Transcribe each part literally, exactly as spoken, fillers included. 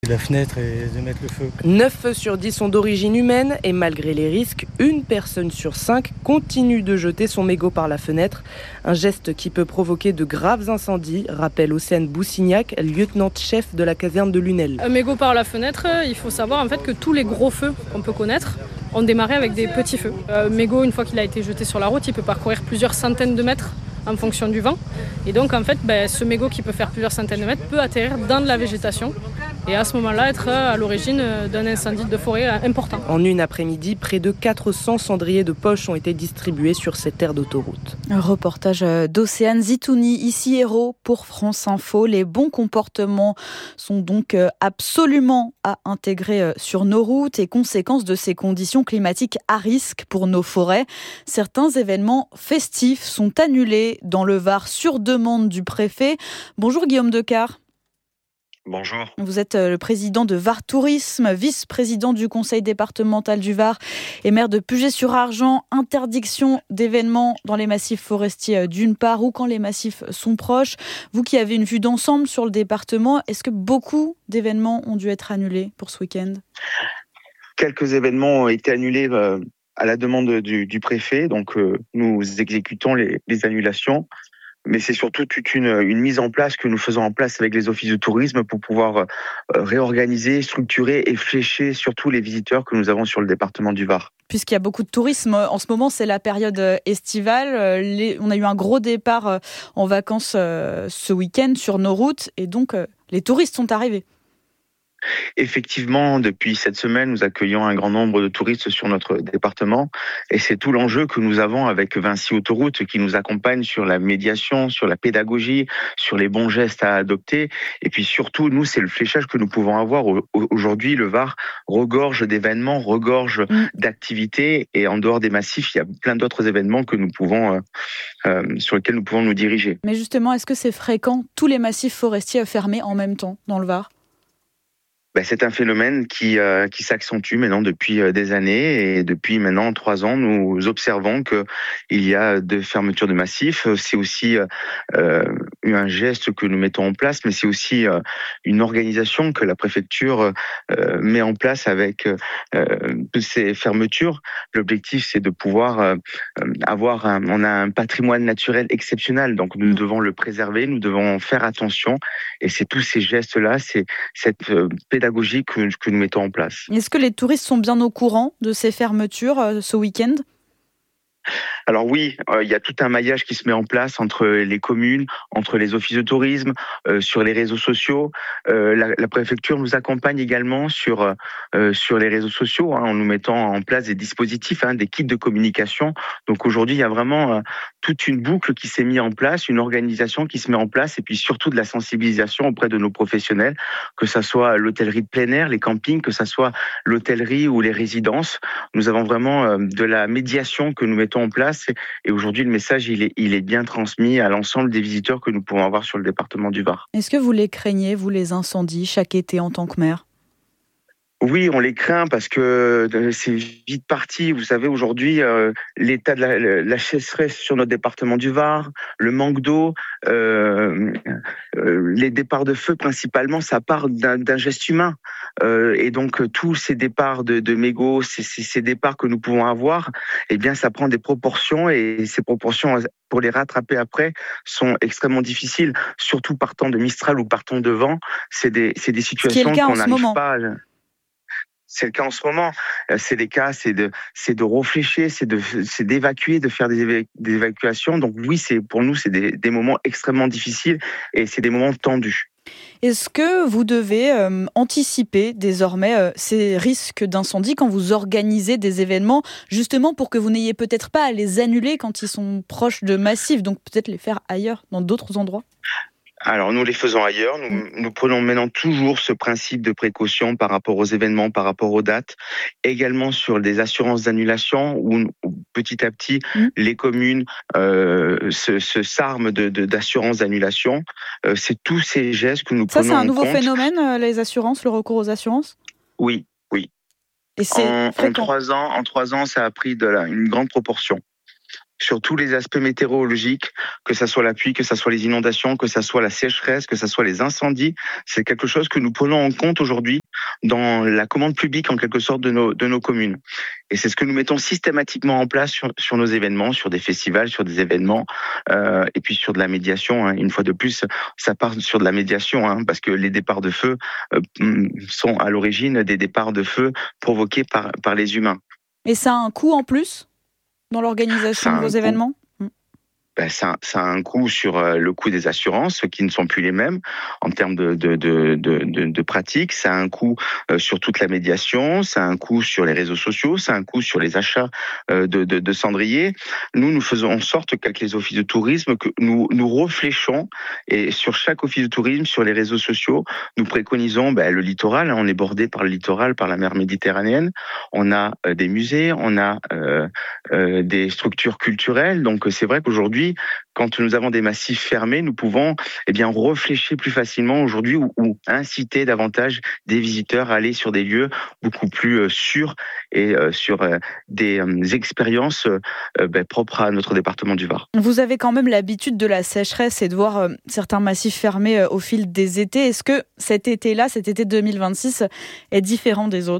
La fenêtre et de mettre le feu. neuf feux sur dix sont d'origine humaine et malgré les risques, une personne sur cinq continue de jeter son mégot par la fenêtre. Un geste qui peut provoquer de graves incendies, rappelle Océane Boussignac, lieutenant-chef de la caserne de Lunel. Un mégot par la fenêtre, il faut savoir en fait que tous les gros feux qu'on peut connaître ont démarré avec des petits feux. Un mégot, une fois qu'il a été jeté sur la route, il peut parcourir plusieurs centaines de mètres en fonction du vent. Et donc en fait, ben, ce mégot qui peut faire plusieurs centaines de mètres peut atterrir dans de la végétation et à ce moment-là être à l'origine d'un incendie de forêt important. En une après-midi, près de quatre cents cendriers de poche ont été distribués sur cette aire d'autoroute. Un reportage d'Océane Zitouni, ici Héros pour France Info. Les bons comportements sont donc absolument à intégrer sur nos routes et conséquence de ces conditions climatiques à risque pour nos forêts. Certains événements festifs sont annulés dans le Var sur demande du préfet. Bonjour Guillaume Decart. Bonjour. Vous êtes le président de Var Tourisme, vice-président du conseil départemental du Var et maire de Puget-sur-Argent. Interdiction d'événements dans les massifs forestiers d'une part ou quand les massifs sont proches. Vous qui avez une vue d'ensemble sur le département, est-ce que beaucoup d'événements ont dû être annulés pour ce week-end ? Quelques événements ont été annulés euh, à la demande du, du préfet, donc euh, nous exécutons les, les annulations. Mais c'est surtout toute une, une mise en place que nous faisons en place avec les offices de tourisme pour pouvoir euh, réorganiser, structurer et flécher surtout les visiteurs que nous avons sur le département du Var. Puisqu'il y a beaucoup de tourisme, en ce moment c'est la période estivale, les, on a eu un gros départ en vacances euh, ce week-end sur nos routes et donc euh, les touristes sont arrivés. Effectivement, depuis cette semaine, nous accueillons un grand nombre de touristes sur notre département et c'est tout l'enjeu que nous avons avec Vinci Autoroute qui nous accompagne sur la médiation, sur la pédagogie, sur les bons gestes à adopter et puis surtout, nous, c'est le fléchage que nous pouvons avoir. Aujourd'hui, le Var regorge d'événements, regorge mmh. d'activités et en dehors des massifs, il y a plein d'autres événements que nous pouvons, euh, euh, sur lesquels nous pouvons nous diriger. Mais justement, est-ce que c'est fréquent, tous les massifs forestiers fermés en même temps dans le Var ? Ben, c'est un phénomène qui euh, qui s'accentue maintenant depuis euh, des années et depuis maintenant trois ans, nous observons que il y a de fermetures de massifs. C'est aussi euh, un geste que nous mettons en place, mais c'est aussi euh, une organisation que la préfecture euh, met en place avec euh, ces fermetures. L'objectif, c'est de pouvoir euh, avoir un, on a un patrimoine naturel exceptionnel, donc nous devons le préserver, nous devons faire attention, et c'est tous ces gestes-là, c'est cette euh, pédagogie que, que nous mettons en place. Est-ce que les touristes sont bien au courant de ces fermetures euh, ce week-end ? Alors oui, euh, il y a tout un maillage qui se met en place entre les communes, entre les offices de tourisme, euh, sur les réseaux sociaux. Euh, la, la préfecture nous accompagne également sur euh, sur les réseaux sociaux, hein, en nous mettant en place des dispositifs, hein, des kits de communication. Donc aujourd'hui, il y a vraiment euh, toute une boucle qui s'est mise en place, une organisation qui se met en place, et puis surtout de la sensibilisation auprès de nos professionnels, que ça soit l'hôtellerie de plein air, les campings, que ça soit l'hôtellerie ou les résidences. Nous avons vraiment euh, de la médiation que nous mettons en place et aujourd'hui le message il est, il est bien transmis à l'ensemble des visiteurs que nous pouvons avoir sur le département du Var. Est-ce que vous les craignez, vous, les incendies, chaque été en tant que maire ? Oui, on les craint parce que c'est vite parti. Vous savez, aujourd'hui, euh, l'état de la, la sécheresse sur notre département du Var, le manque d'eau, euh, euh, les départs de feu principalement, ça part d'un, d'un geste humain. Euh, et donc, tous ces départs de, de mégots, ces, ces, ces départs que nous pouvons avoir, eh bien, ça prend des proportions et ces proportions, pour les rattraper après, sont extrêmement difficiles. Surtout partant de Mistral ou partant de vent, c'est des, c'est des situations qu'on n'arrive pas à... C'est le cas en ce moment. C'est des cas, c'est de, c'est de réfléchir, c'est de, c'est d'évacuer, de faire des, éva- des évacuations. Donc oui, c'est pour nous, c'est des, des moments extrêmement difficiles et c'est des moments tendus. Est-ce que vous devez euh, anticiper désormais euh, ces risques d'incendie quand vous organisez des événements, justement pour que vous n'ayez peut-être pas à les annuler quand ils sont proches de massifs, donc peut-être les faire ailleurs, dans d'autres endroits ? Alors, nous les faisons ailleurs. Nous, nous prenons maintenant toujours ce principe de précaution par rapport aux événements, par rapport aux dates. Également sur des assurances d'annulation où, où petit à petit, mmh. les communes euh, se, se s'arment de, de, d'assurances d'annulation. Euh, c'est tous ces gestes que nous Ça, prenons en compte. Ça, c'est un nouveau phénomène, euh, les assurances, le recours aux assurances ? Oui, oui. Et c'est en, en, fréquent. trois ans, en trois ans, ça a pris de la, une grande proportion. sur tous les aspects météorologiques, que ça soit la pluie, que ça soit les inondations, que ça soit la sécheresse, que ça soit les incendies. C'est quelque chose que nous prenons en compte aujourd'hui dans la commande publique en quelque sorte de nos, de nos communes. Et c'est ce que nous mettons systématiquement en place sur, sur nos événements, sur des festivals, sur des événements, euh, et puis sur de la médiation. Hein. Une fois de plus, ça part sur de la médiation, hein, parce que les départs de feu euh, sont à l'origine des départs de feu provoqués par, par les humains. Et ça a un coût en plus dans l'organisation de vos événements ? Ben, ça, ça a un coût sur euh, le coût des assurances qui ne sont plus les mêmes en termes de, de, de, de, de, de pratique. Ça a un coût euh, sur toute la médiation, ça a un coût sur les réseaux sociaux, ça a un coût sur les achats euh, de, de, de cendriers. Nous, nous faisons en sorte qu'avec les offices de tourisme, que nous, nous réfléchissons et sur chaque office de tourisme, sur les réseaux sociaux, nous préconisons ben, le littoral. On est bordé par le littoral, par la mer Méditerranéenne. On a euh, des musées, on a euh, euh, des structures culturelles. Donc c'est vrai qu'aujourd'hui, quand nous avons des massifs fermés, nous pouvons eh bien réfléchir plus facilement aujourd'hui ou, ou inciter davantage des visiteurs à aller sur des lieux beaucoup plus euh, sûrs et euh, sur euh, des euh, expériences euh, ben, propres à notre département du Var. Vous avez quand même l'habitude de la sécheresse et de voir euh, certains massifs fermés euh, au fil des étés. Est-ce que cet été-là, cet été deux mille vingt-six, est différent des autres ?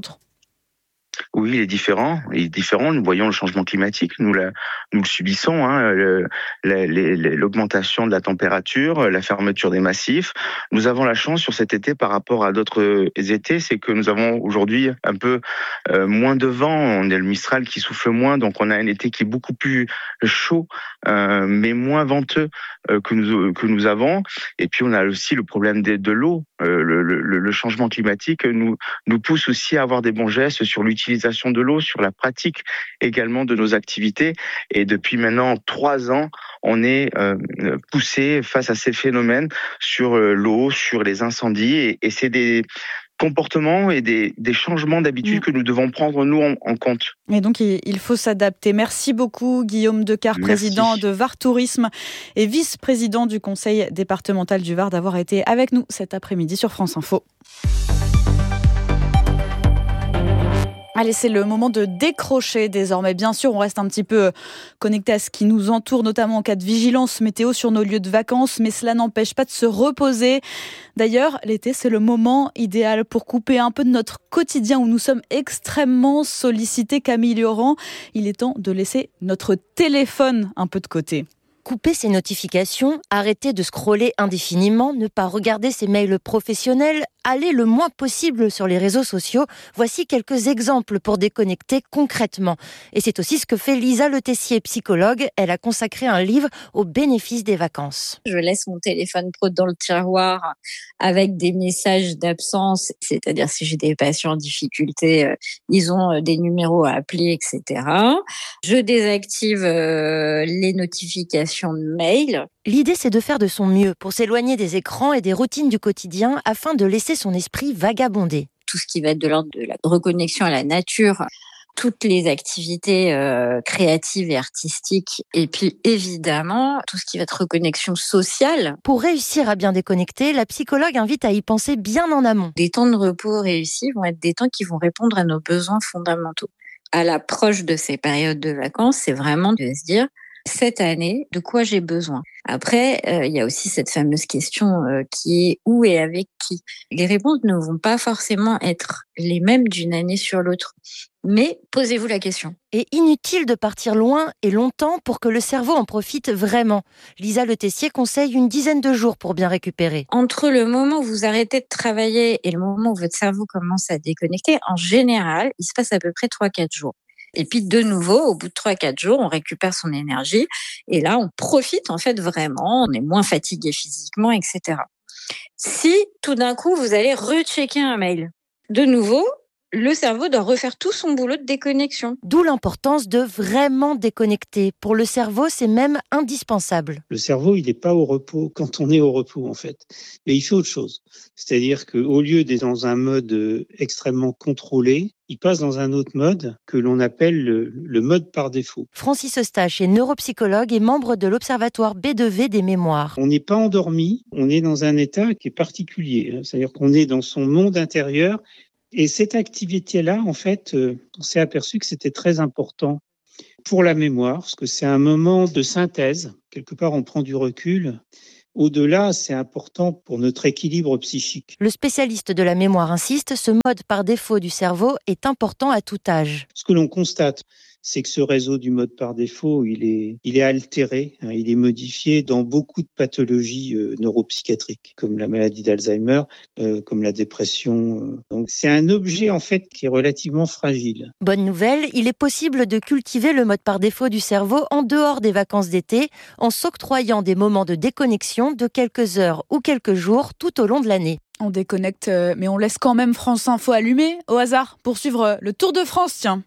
Oui, il est différent. Il est différent. Nous voyons le changement climatique. Nous, la, nous le subissons. Hein, le, la, les, l'augmentation de la température, la fermeture des massifs. Nous avons la chance sur cet été par rapport à d'autres étés, c'est que nous avons aujourd'hui un peu euh, moins de vent. On a le Mistral qui souffle moins, donc on a un été qui est beaucoup plus chaud, euh, mais moins venteux euh, que nous que nous avons. Et puis on a aussi le problème de, de l'eau. Euh, le, le, le changement climatique nous nous pousse aussi à avoir des bons gestes sur l'utilisation de l'eau, sur la pratique également de nos activités. Et depuis maintenant trois ans, on est euh, poussé face à ces phénomènes sur euh, l'eau, sur les incendies. Et, et c'est des comportements et des, des changements d'habitude mmh. que nous devons prendre, nous, en, en compte. Et donc, il faut s'adapter. Merci beaucoup, Guillaume Decart, président de Var Tourisme et vice-président du conseil départemental du Var, d'avoir été avec nous cet après-midi sur France Info. Allez, c'est le moment de décrocher désormais. Bien sûr, on reste un petit peu connecté à ce qui nous entoure, notamment en cas de vigilance météo sur nos lieux de vacances, mais cela n'empêche pas de se reposer. D'ailleurs, l'été, c'est le moment idéal pour couper un peu de notre quotidien où nous sommes extrêmement sollicités. Camille Laurent, il est temps de laisser notre téléphone un peu de côté. Couper ses notifications, arrêter de scroller indéfiniment, ne pas regarder ses mails professionnels, aller le moins possible sur les réseaux sociaux. Voici quelques exemples pour déconnecter concrètement. Et c'est aussi ce que fait Lisa Le Tessier, psychologue. Elle a consacré un livre aux bénéfices des vacances. Je laisse mon téléphone pro dans le tiroir avec des messages d'absence, c'est-à-dire si j'ai des patients en difficulté, euh, ils ont des numéros à appeler, et cetera. Je désactive euh, les notifications de mail. L'idée, c'est de faire de son mieux pour s'éloigner des écrans et des routines du quotidien afin de laisser son esprit vagabonder. Tout ce qui va être de l'ordre de la reconnexion à la nature, toutes les activités euh, créatives et artistiques, et puis évidemment tout ce qui va être reconnexion sociale. Pour réussir à bien déconnecter, la psychologue invite à y penser bien en amont. Des temps de repos réussis vont être des temps qui vont répondre à nos besoins fondamentaux. À l'approche de ces périodes de vacances, c'est vraiment de se dire cette année, de quoi j'ai besoin. Après, euh, il y a aussi cette fameuse question euh, qui est où et avec qui. Les réponses ne vont pas forcément être les mêmes d'une année sur l'autre. Mais posez-vous la question. Et inutile de partir loin et longtemps pour que le cerveau en profite vraiment. Lisa Le Tessier conseille une dizaine de jours pour bien récupérer. Entre le moment où vous arrêtez de travailler et le moment où votre cerveau commence à déconnecter, en général, il se passe à peu près trois à quatre jours. Et puis de nouveau, au bout de trois à quatre jours, on récupère son énergie. Et là, on profite en fait vraiment, on est moins fatigué physiquement, et cetera. Si tout d'un coup, vous allez rechecker un mail, de nouveau, le cerveau doit refaire tout son boulot de déconnexion. D'où l'importance de vraiment déconnecter. Pour le cerveau, c'est même indispensable. Le cerveau, il n'est pas au repos quand on est au repos, en fait. Mais il fait autre chose. C'est-à-dire qu'au lieu d'être dans un mode extrêmement contrôlé, il passe dans un autre mode que l'on appelle le, le mode par défaut. Francis Eustache est neuropsychologue et membre de l'Observatoire B deux V des mémoires. On n'est pas endormi, on est dans un état qui est particulier. C'est-à-dire qu'on est dans son monde intérieur. Et cette activité-là, en fait, euh, on s'est aperçu que c'était très important pour la mémoire, parce que c'est un moment de synthèse. Quelque part, on prend du recul. Au-delà, c'est important pour notre équilibre psychique. Le spécialiste de la mémoire insiste, ce mode par défaut du cerveau est important à tout âge. Ce que l'on constate, c'est que ce réseau du mode par défaut, il est, il est altéré, hein, il est modifié dans beaucoup de pathologies euh, neuropsychiatriques, comme la maladie d'Alzheimer, euh, comme la dépression. Euh. Donc, c'est un objet, en fait, qui est relativement fragile. Bonne nouvelle, il est possible de cultiver le mode par défaut du cerveau en dehors des vacances d'été, en s'octroyant des moments de déconnexion de quelques heures ou quelques jours tout au long de l'année. On déconnecte, mais on laisse quand même France Info allumée, au hasard, pour suivre le Tour de France, tiens.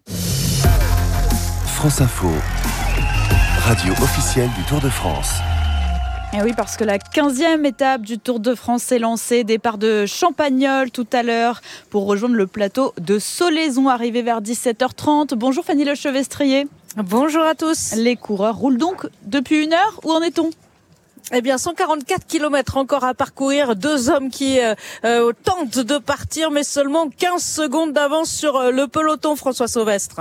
France Info, radio officielle du Tour de France. Et oui, parce que la quinzième étape du Tour de France est lancée. Départ de Champagnole tout à l'heure pour rejoindre le plateau de Solaison, arrivé vers dix-sept heures trente. Bonjour Fanny Lechevestrier. Bonjour à tous. Les coureurs roulent donc depuis une heure. Où en est-on ? Eh bien, cent quarante-quatre kilomètres encore à parcourir. Deux hommes qui euh, euh, tentent de partir, mais seulement quinze secondes d'avance sur euh, le peloton, François Sauvestre.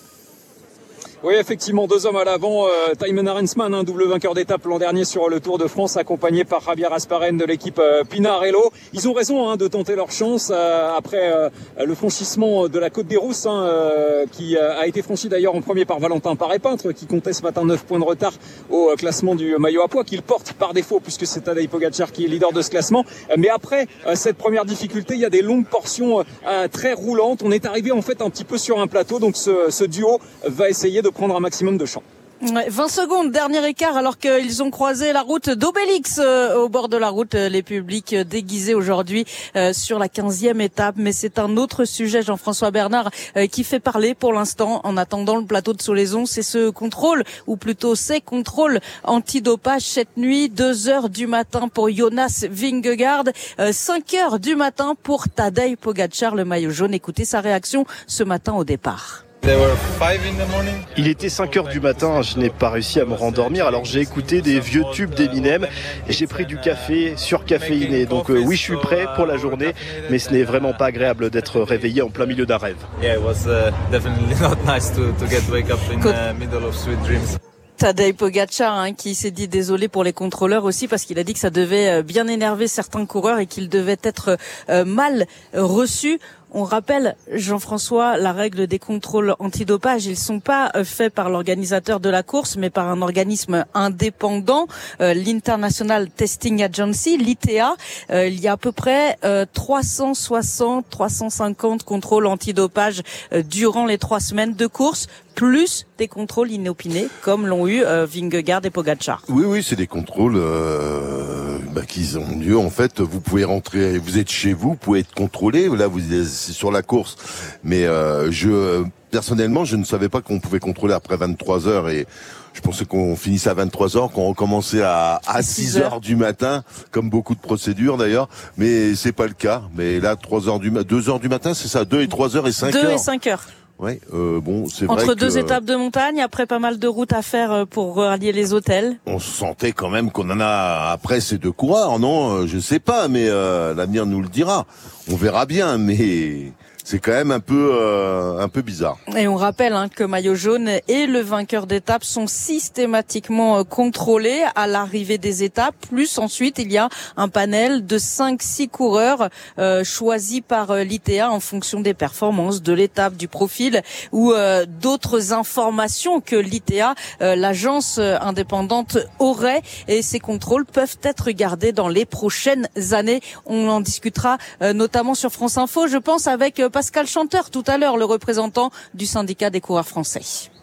Oui, effectivement, deux hommes à l'avant. Euh, Thymen Arensman, un double vainqueur d'étape l'an dernier sur le Tour de France, accompagné par Javier Asparren de l'équipe euh, Pinarello. Ils ont raison hein, de tenter leur chance euh, après euh, le franchissement de la Côte des Rousses, hein, euh, qui a été franchi d'ailleurs en premier par Valentin Paré-Peintre, qui comptait ce matin neuf points de retard au classement du maillot à pois, qu'il porte par défaut, puisque c'est Tadej Pogačar qui est leader de ce classement. Mais après euh, cette première difficulté, il y a des longues portions euh, très roulantes. On est arrivé en fait un petit peu sur un plateau, donc ce, ce duo va essayer de prendre un maximum de champ. vingt secondes, dernier écart, alors qu'ils ont croisé la route d'Obélix euh, au bord de la route, euh, les publics euh, déguisés aujourd'hui euh, sur la quinzième étape. Mais c'est un autre sujet, Jean-François Bernard, euh, qui fait parler pour l'instant en attendant le plateau de Solaison. C'est ce contrôle, ou plutôt ces contrôles antidopage cette nuit. deux heures du matin pour Jonas Vingegaard, euh, cinq heures du matin pour Tadej Pogačar, le maillot jaune. Écoutez sa réaction ce matin au départ. Il était cinq heures du matin, je n'ai pas réussi à me rendormir, alors j'ai écouté des vieux tubes d'Eminem et j'ai pris du café surcaféiné. Donc euh, oui, je suis prêt pour la journée, mais ce n'est vraiment pas agréable d'être réveillé en plein milieu d'un rêve. Tadej Pogačar hein, qui s'est dit désolé pour les contrôleurs aussi, parce qu'il a dit que ça devait bien énerver certains coureurs et qu'ils devaient être euh, mal reçus. On rappelle, Jean-François, la règle des contrôles antidopage. Ils sont pas faits par l'organisateur de la course, mais par un organisme indépendant, euh, l'International Testing Agency, l'I T A. Euh, il y a à peu près euh, trois cent soixante, trois cent cinquante contrôles antidopage euh, durant les trois semaines de course, plus des contrôles inopinés, comme l'ont eu euh, Vingegaard et Pogačar. Oui, oui, c'est des contrôles euh, bah, qui ont lieu. En fait, vous pouvez rentrer, vous êtes chez vous, vous pouvez être contrôlé. Là, vous êtes sur la course, mais euh, je personnellement, je ne savais pas qu'on pouvait contrôler après vingt-trois heures, et je pensais qu'on finissait à vingt-trois heures, qu'on recommençait à, à six heures du matin, comme beaucoup de procédures d'ailleurs, mais c'est pas le cas. Mais là, trois heures du deux heures du matin, c'est ça, deux et trois heures et cinq heures. deux et cinq heures. Ouais, euh, bon, c'est Entre vrai deux que, étapes de montagne, après pas mal de routes à faire pour rallier les hôtels. On se sentait quand même qu'on en a après ces deux coureurs, non? Je sais pas, mais euh, l'avenir nous le dira. On verra bien, mais c'est quand même un peu euh, un peu bizarre. Et on rappelle hein, que maillot jaune et le vainqueur d'étape sont systématiquement contrôlés à l'arrivée des étapes. Plus ensuite, il y a un panel de cinq six coureurs euh, choisis par euh, l'I T A en fonction des performances, de l'étape, du profil ou euh, d'autres informations que l'I T A, euh, l'agence indépendante, aurait. Et ces contrôles peuvent être gardés dans les prochaines années. On en discutera euh, notamment sur France Info, je pense, avec euh, Pascal Chanteur tout à l'heure, le représentant du syndicat des coureurs français.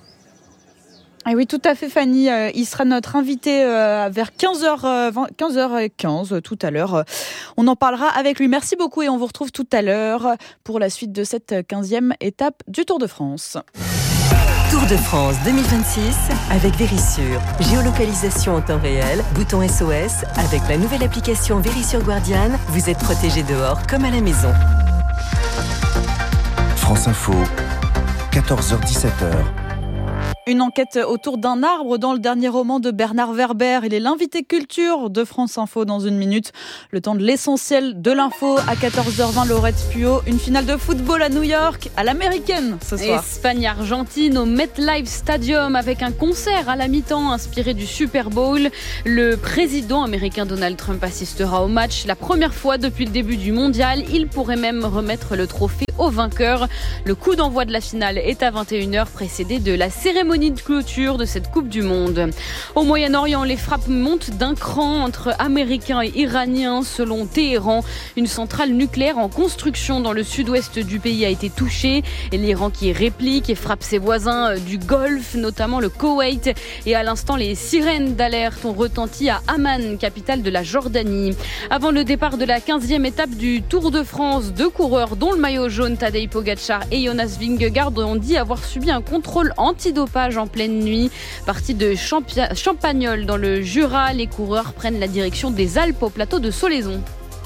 Ah oui, tout à fait, Fanny. Euh, il sera notre invité euh, vers quinze heures, euh, quinze heures quinze euh, tout à l'heure. On en parlera avec lui. Merci beaucoup et on vous retrouve tout à l'heure pour la suite de cette quinzième étape du Tour de France. Tour de France deux mille vingt-six avec Verisure. Géolocalisation en temps réel, bouton S O S. Avec la nouvelle application Verisure Guardian, vous êtes protégé dehors comme à la maison. France Info, quatorze heures dix-sept heures. Une enquête autour d'un arbre dans le dernier roman de Bernard Werber. Il est l'invité culture de France Info dans une minute. Le temps de l'essentiel de l'info à quatorze heures vingt, Laurette Puot. Une finale de football à New York, à l'américaine ce soir. Espagne-Argentine au MetLife Stadium avec un concert à la mi-temps inspiré du Super Bowl. Le président américain Donald Trump assistera au match. La première fois depuis le début du mondial. Il pourrait même remettre le trophée au vainqueur. Le coup d'envoi de la finale est à vingt et une heures, précédé de la cérémonie de clôture de cette Coupe du Monde. Au Moyen-Orient, les frappes montent d'un cran entre Américains et Iraniens. Selon Téhéran, une centrale nucléaire en construction dans le sud-ouest du pays a été touchée. Et l'Iran qui réplique et frappe ses voisins du Golfe, notamment le Koweït. Et à l'instant, les sirènes d'alerte ont retenti à Amman, capitale de la Jordanie. Avant le départ de la quinzième étape du Tour de France, deux coureurs, dont le maillot jaune Tadej Pogačar et Jonas Vingegaard, ont dit avoir subi un contrôle antidopage en pleine nuit. Parti de Champi- Champagnole dans le Jura, les coureurs prennent la direction des Alpes au plateau de Solaizon.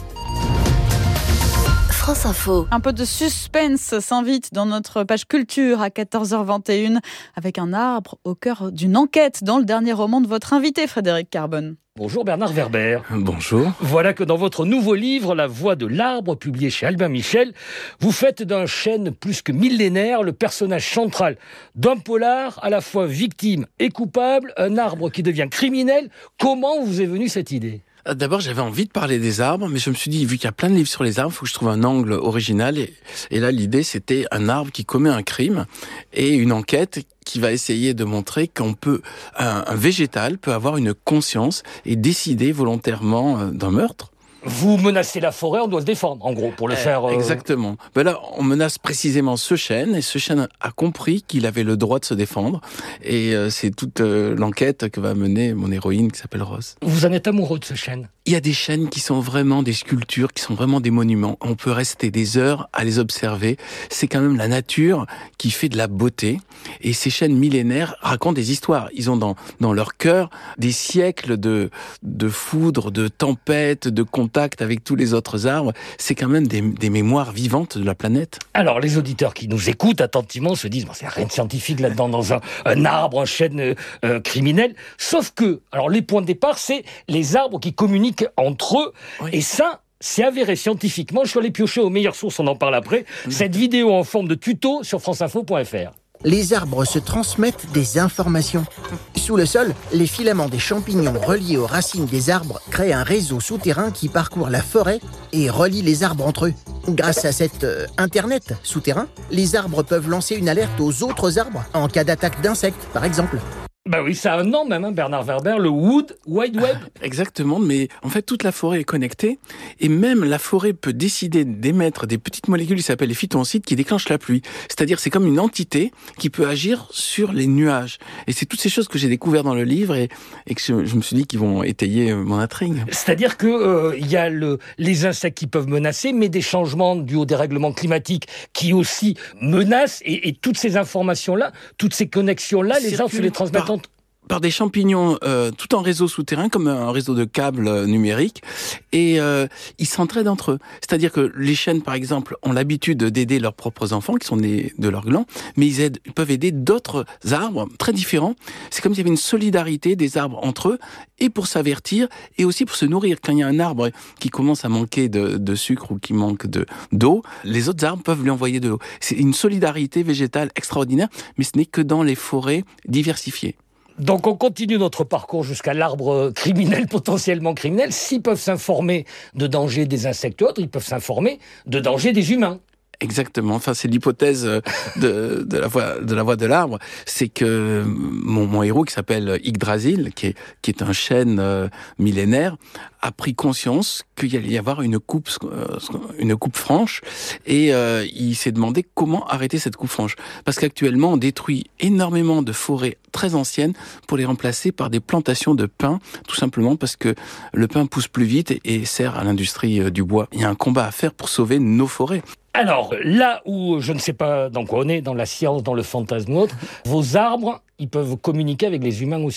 France Info. Un peu de suspense s'invite dans notre page culture à quatorze heures vingt et une avec un arbre au cœur d'une enquête dans le dernier roman de votre invité Frédéric Carbone. Bonjour Bernard Werber. Bonjour. Voilà que dans votre nouveau livre, La Voix de l'arbre, publié chez Albin Michel, vous faites d'un chêne plus que millénaire le personnage central d'un polar à la fois victime et coupable, un arbre qui devient criminel. Comment vous est venue cette idée ? D'abord, j'avais envie de parler des arbres, mais je me suis dit, vu qu'il y a plein de livres sur les arbres, il faut que je trouve un angle original. Et, et là, l'idée, c'était un arbre qui commet un crime et une enquête qui va essayer de montrer qu'on peut, un, un végétal peut avoir une conscience et décider volontairement d'un meurtre. Vous menacez la forêt, on doit se défendre, en gros, pour le euh, faire... Euh... Exactement. Ben là, on menace précisément ce chêne, et ce chêne a compris qu'il avait le droit de se défendre, et euh, c'est toute euh, l'enquête que va mener mon héroïne, qui s'appelle Rose. Vous en êtes amoureux de ce chêne ? Il y a des chênes qui sont vraiment des sculptures, qui sont vraiment des monuments. On peut rester des heures à les observer. C'est quand même la nature qui fait de la beauté, et ces chênes millénaires racontent des histoires. Ils ont dans, dans leur cœur des siècles de, de foudre, de tempêtes, de contact avec tous les autres arbres, c'est quand même des, des mémoires vivantes de la planète. Alors, les auditeurs qui nous écoutent attentivement se disent, bon, c'est rien de scientifique là-dedans, dans un, un arbre, un chêne euh, criminel, sauf que, alors les points de départ, c'est les arbres qui communiquent entre eux, oui. Et ça, c'est avéré scientifiquement. Je suis allé piocher aux meilleures sources, on en parle après. Mmh. Cette vidéo en forme de tuto sur franceinfo point f r. Les arbres se transmettent des informations. Sous le sol, les filaments des champignons reliés aux racines des arbres créent un réseau souterrain qui parcourt la forêt et relie les arbres entre eux. Grâce à cet euh, Internet souterrain, les arbres peuvent lancer une alerte aux autres arbres en cas d'attaque d'insectes, par exemple. Bah oui, ça a un nom même, hein, Bernard Werber, le Wood Wide Web. Exactement, mais en fait, toute la forêt est connectée, et même la forêt peut décider d'émettre des petites molécules qui s'appellent les phytoncides qui déclenchent la pluie. C'est-à-dire, c'est comme une entité qui peut agir sur les nuages. Et c'est toutes ces choses que j'ai découvertes dans le livre et, et que je, je me suis dit qu'ils vont étayer mon intrigue. C'est-à-dire que euh, il y a le, les insectes qui peuvent menacer, mais des changements dus au dérèglement climatique qui aussi menacent, et, et toutes ces informations-là, toutes ces connexions-là, les arbres se les transmettent par... par des champignons euh, tout en réseau souterrain, comme un réseau de câbles euh, numériques, et euh, ils s'entraident entre eux. C'est-à-dire que les chênes, par exemple, ont l'habitude d'aider leurs propres enfants, qui sont nés de leur gland, mais ils, aident, ils peuvent aider d'autres arbres très différents. C'est comme s'il y avait une solidarité des arbres entre eux, et pour s'avertir, et aussi pour se nourrir. Quand il y a un arbre qui commence à manquer de, de sucre ou qui manque de, d'eau, les autres arbres peuvent lui envoyer de l'eau. C'est une solidarité végétale extraordinaire, mais ce n'est que dans les forêts diversifiées. Donc on continue notre parcours jusqu'à l'arbre criminel, potentiellement criminel. S'ils peuvent s'informer de danger des insectes autres, ils peuvent s'informer de danger des humains. Exactement. Enfin, c'est l'hypothèse de, de la voie de la voie de l'arbre. C'est que mon, mon héros, qui s'appelle Yggdrasil, qui est, qui est un chêne euh, millénaire, a pris conscience qu'il allait y avoir une coupe, euh, une coupe franche, et euh, il s'est demandé comment arrêter cette coupe franche. Parce qu'actuellement, on détruit énormément de forêts très anciennes pour les remplacer par des plantations de pins, tout simplement parce que le pin pousse plus vite et, et sert à l'industrie du bois. Il y a un combat à faire pour sauver nos forêts. Alors, là où je ne sais pas dans quoi on est, dans la science, dans le fantasme ou autre, vos arbres, ils peuvent communiquer avec les humains aussi.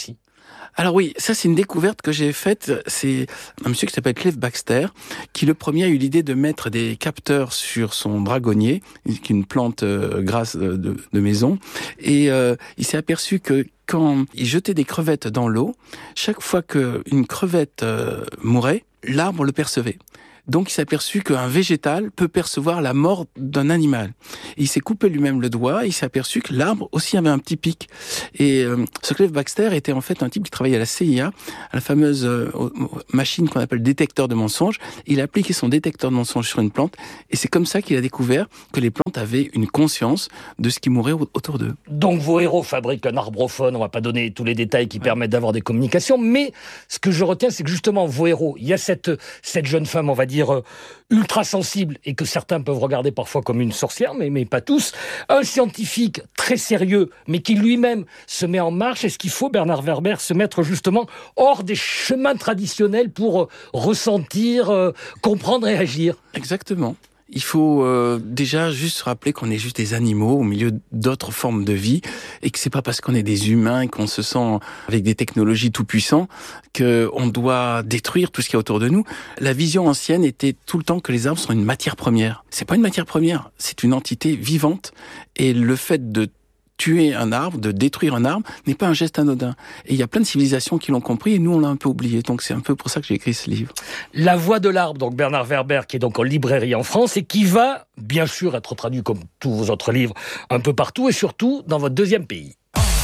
Alors oui, ça c'est une découverte que j'ai faite. C'est un monsieur qui s'appelle Clive Baxter, qui le premier a eu l'idée de mettre des capteurs sur son dragonnier, qui est une plante euh, grasse de, de, de maison. Et euh, il s'est aperçu que quand il jetait des crevettes dans l'eau, chaque fois qu'une crevette euh, mourait, l'arbre le percevait. Donc il s'est aperçu qu'un végétal peut percevoir la mort d'un animal. Et il s'est coupé lui-même le doigt et il s'est aperçu que l'arbre aussi avait un petit pic. Et euh, ce Clive Baxter était en fait un type qui travaillait à la C I A, à la fameuse euh, machine qu'on appelle détecteur de mensonges. Il a appliqué son détecteur de mensonges sur une plante et c'est comme ça qu'il a découvert que les plantes avaient une conscience de ce qui mourait autour d'eux. Donc vos héros fabriquent un arbophone, on va pas donner tous les détails qui permettent d'avoir des communications, mais ce que je retiens, c'est que justement vos héros, il y a cette, cette jeune femme, on va dire, dire ultra sensible et que certains peuvent regarder parfois comme une sorcière, mais, mais pas tous. Un scientifique très sérieux, mais qui lui-même se met en marche. Est-ce qu'il faut, Bernard Werber, se mettre justement hors des chemins traditionnels pour ressentir, euh, comprendre et agir ? Exactement. Il faut euh, déjà juste se rappeler qu'on est juste des animaux au milieu d'autres formes de vie et que c'est pas parce qu'on est des humains et qu'on se sent avec des technologies tout puissants qu'on doit détruire tout ce qu'il y a autour de nous. La vision ancienne était tout le temps que les arbres sont une matière première. C'est pas une matière première, c'est une entité vivante et le fait de tuer un arbre, de détruire un arbre, n'est pas un geste anodin. Et il y a plein de civilisations qui l'ont compris et nous, on l'a un peu oublié. Donc c'est un peu pour ça que j'ai écrit ce livre. La voix de l'arbre, donc Bernard Werber, qui est donc en librairie en France et qui va, bien sûr, être traduit comme tous vos autres livres, un peu partout et surtout dans votre deuxième pays.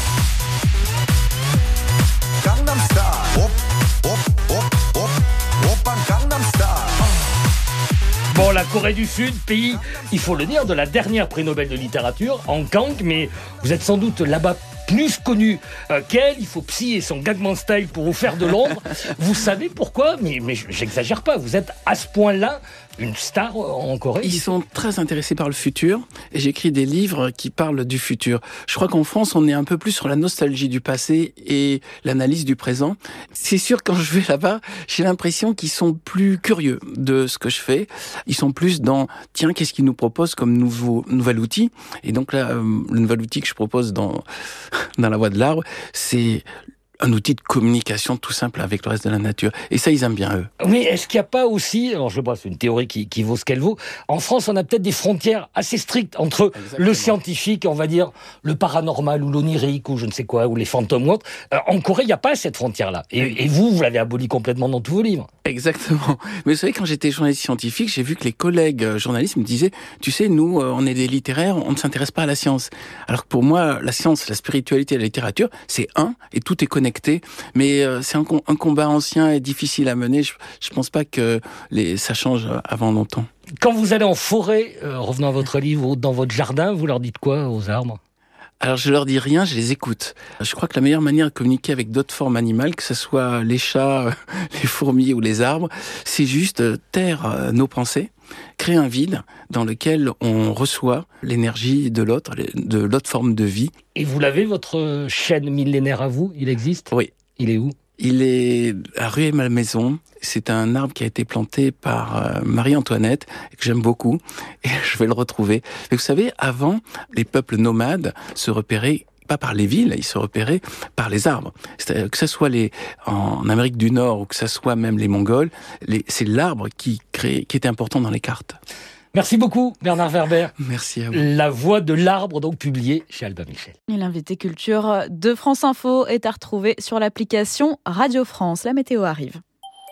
Bon, la Corée du Sud, pays, il faut le dire, de la dernière prix Nobel de littérature, en Kang, mais vous êtes sans doute là-bas plus connu euh, qu'elle. Il faut Psy et son Gangnam Style pour vous faire de l'ombre. Vous savez pourquoi ? Mais, mais j'exagère pas, vous êtes à ce point-là une star en Corée. Ils sont très intéressés par le futur et j'écris des livres qui parlent du futur. Je crois qu'en France, on est un peu plus sur la nostalgie du passé et l'analyse du présent. C'est sûr, quand je vais là-bas, j'ai l'impression qu'ils sont plus curieux de ce que je fais. Ils sont plus dans, tiens, qu'est-ce qu'ils nous proposent comme nouveau, nouvel outil ? Et donc là, euh, le nouvel outil que je propose dans, dans La Voix de l'arbre, c'est un outil de communication tout simple avec le reste de la nature. Et ça, ils aiment bien, eux. Mais est-ce qu'il n'y a pas aussi, alors je sais pas, c'est une théorie qui, qui vaut ce qu'elle vaut, en France, on a peut-être des frontières assez strictes entre Exactement. Le scientifique, on va dire, le paranormal ou l'onirique ou je ne sais quoi, ou les fantômes ou autre. Euh, en Corée, il n'y a pas cette frontière-là. Et, et vous, vous l'avez abolie complètement dans tous vos livres. Exactement. Mais vous savez, quand j'étais journaliste scientifique, j'ai vu que les collègues journalistes me disaient, tu sais, nous, on est des littéraires, on ne s'intéresse pas à la science. Alors que pour moi, la science, la spiritualité et la littérature, c'est un, et tout est connecté. Mais euh, c'est un, un combat ancien et difficile à mener. Je ne pense pas que les, ça change avant longtemps. Quand vous allez en forêt, euh, revenons à votre livre, ou dans votre jardin, vous leur dites quoi aux arbres ? Alors je leur dis rien, je les écoute. Je crois que la meilleure manière de communiquer avec d'autres formes animales, que ce soit les chats, les fourmis ou les arbres, c'est juste taire nos pensées, créer un vide dans lequel on reçoit l'énergie de l'autre, de l'autre forme de vie. Et vous l'avez, votre chêne millénaire à vous ? Il existe ? Oui. Il est où ? Il est à Rueil-Malmaison. C'est un arbre qui a été planté par Marie-Antoinette, que j'aime beaucoup, et je vais le retrouver. Mais vous savez, avant, les peuples nomades se repéraient pas par les villes, ils se repéraient par les arbres. C'est-à-dire que ce soit les, en Amérique du Nord ou que ce soit même les Mongols, les, c'est l'arbre qui, crée, qui était important dans les cartes. Merci beaucoup, Bernard Werber. Merci à vous. La Voix de l'arbre, donc publiée chez Albin Michel. Et l'invité culture de France Info est à retrouver sur l'application Radio France. La météo arrive.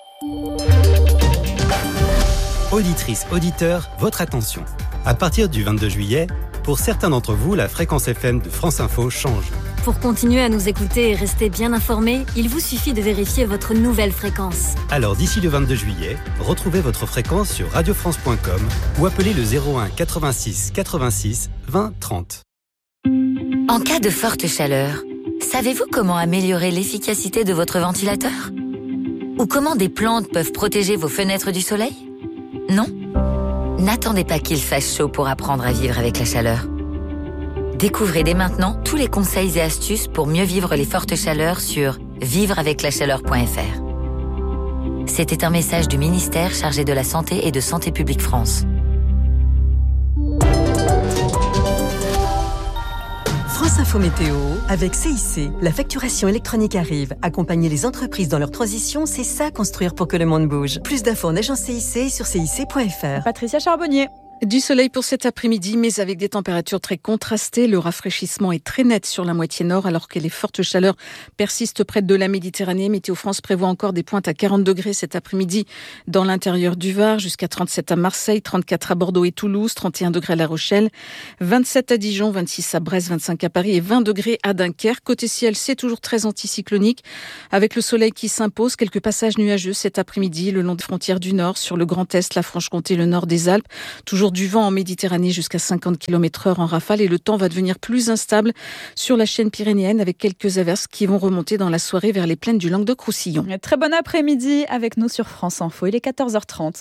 Auditrices, auditeurs, votre attention. À partir du vingt-deux juillet, pour certains d'entre vous, la fréquence F M de France Info change. Pour continuer à nous écouter et rester bien informés, il vous suffit de vérifier votre nouvelle fréquence. Alors d'ici le vingt-deux juillet, retrouvez votre fréquence sur radio france point com ou appelez le zéro un quatre-vingt-six quatre-vingt-six vingt trente. En cas de forte chaleur, savez-vous comment améliorer l'efficacité de votre ventilateur ? Ou comment des plantes peuvent protéger vos fenêtres du soleil ? Non ? N'attendez pas qu'il fasse chaud pour apprendre à vivre avec la chaleur. Découvrez dès maintenant tous les conseils et astuces pour mieux vivre les fortes chaleurs sur vivre avec la chaleur point f r. C'était un message du ministère chargé de la Santé et de Santé publique France. France Info L'info météo avec C I C. La facturation électronique arrive. Accompagner les entreprises dans leur transition, c'est ça construire pour que le monde bouge. Plus d'infos en agence C I C sur C I C point F R. Patricia Charbonnier. Du soleil pour cet après-midi, mais avec des températures très contrastées. Le rafraîchissement est très net sur la moitié nord, alors que les fortes chaleurs persistent près de la Méditerranée. Météo France prévoit encore des pointes à quarante degrés cet après-midi dans l'intérieur du Var, jusqu'à trente-sept à Marseille, trente-quatre à Bordeaux et Toulouse, trente et un degrés à La Rochelle, vingt-sept à Dijon, vingt-six à Brest, vingt-cinq à Paris et vingt degrés à Dunkerque. Côté ciel, c'est toujours très anticyclonique, avec le soleil qui s'impose. Quelques passages nuageux cet après-midi le long des frontières du Nord, sur le Grand Est, la Franche-Comté, le nord des Alpes. Toujours du vent en Méditerranée jusqu'à cinquante kilomètres heure en rafale, et le temps va devenir plus instable sur la chaîne pyrénéenne, avec quelques averses qui vont remonter dans la soirée vers les plaines du Languedoc-Roussillon. Très bon après-midi avec nous sur France Info. Il est quatorze heures trente.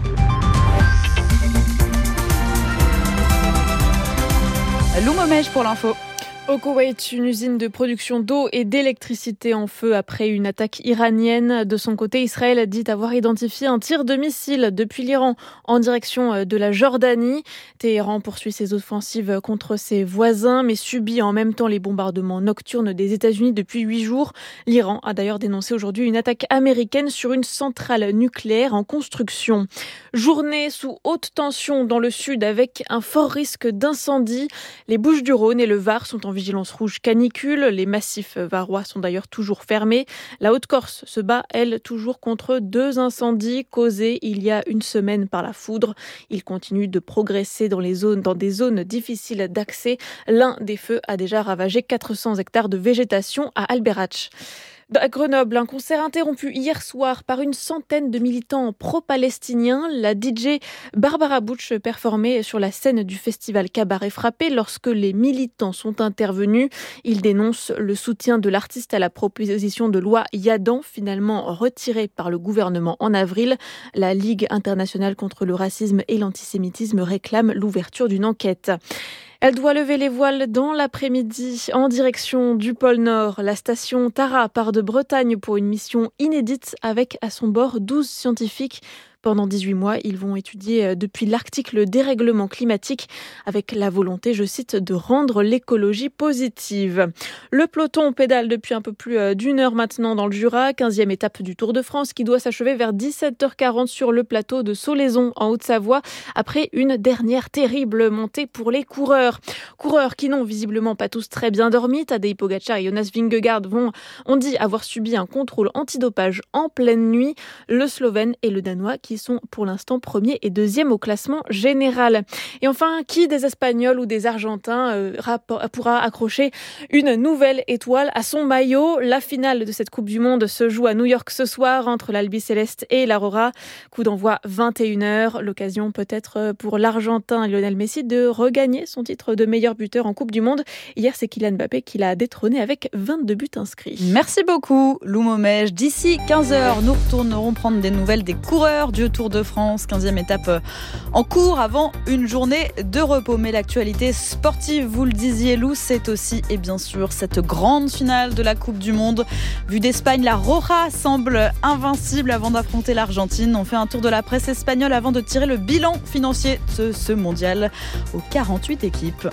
Lou Momège pour l'info. Au Koweït, une usine de production d'eau et d'électricité en feu après une attaque iranienne. De son côté, Israël dit avoir identifié un tir de missile depuis l'Iran en direction de la Jordanie. Téhéran poursuit ses offensives contre ses voisins, mais subit en même temps les bombardements nocturnes des États-Unis depuis huit jours. L'Iran a d'ailleurs dénoncé aujourd'hui une attaque américaine sur une centrale nucléaire en construction. Journée sous haute tension dans le sud avec un fort risque d'incendie. Les Bouches-du-Rhône et le Var sont en vigilance rouge canicule. Les massifs varois sont d'ailleurs toujours fermés. La Haute-Corse se bat, elle, toujours contre deux incendies causés il y a une semaine par la foudre. Ils continuent de progresser dans, les zones, dans des zones difficiles d'accès. L'un des feux a déjà ravagé quatre cents hectares de végétation à Albérach. À Grenoble, un concert interrompu hier soir par une centaine de militants pro-palestiniens. La D J Barbara Butch performait sur la scène du festival Cabaret Frappé lorsque les militants sont intervenus. Ils dénoncent le soutien de l'artiste à la proposition de loi Yadan, finalement retirée par le gouvernement en avril. La Ligue internationale contre le racisme et l'antisémitisme réclame l'ouverture d'une enquête. Elle doit lever les voiles dans l'après-midi en direction du pôle Nord. La station Tara part de Bretagne pour une mission inédite avec à son bord douze scientifiques. Pendant dix-huit mois, ils vont étudier depuis l'Arctique le dérèglement climatique avec la volonté, je cite, de rendre l'écologie positive. Le peloton pédale depuis un peu plus d'une heure maintenant dans le Jura, quinzième étape du Tour de France qui doit s'achever vers dix-sept heures quarante sur le plateau de Solaizon en Haute-Savoie après une dernière terrible montée pour les coureurs. Coureurs qui n'ont visiblement pas tous très bien dormi. Tadej Pogačar et Jonas Vingegaard vont, ont dit avoir subi un contrôle antidopage en pleine nuit. Le Slovène et le Danois qui sont pour l'instant premiers et deuxièmes au classement général. Et enfin, qui des Espagnols ou des Argentins euh, rapport, pourra accrocher une nouvelle étoile à son maillot? La finale de cette Coupe du Monde se joue à New York ce soir entre l'Albiceleste et l'Aurora. Coup d'envoi vingt et une heures. L'occasion peut-être pour l'Argentin Lionel Messi de regagner son titre de meilleur buteur en Coupe du Monde. Hier, c'est Kylian Mbappé qui l'a détrôné avec vingt-deux buts inscrits. Merci beaucoup, Lou Momège. D'ici quinze heures, nous retournerons prendre des nouvelles des coureurs du Tour de France, quinzième étape en cours avant une journée de repos. Mais l'actualité sportive, vous le disiez Lou, c'est aussi et bien sûr cette grande finale de la Coupe du Monde. Vue d'Espagne, la Roja semble invincible avant d'affronter l'Argentine. On fait un tour de la presse espagnole avant de tirer le bilan financier de ce mondial aux quarante-huit équipes.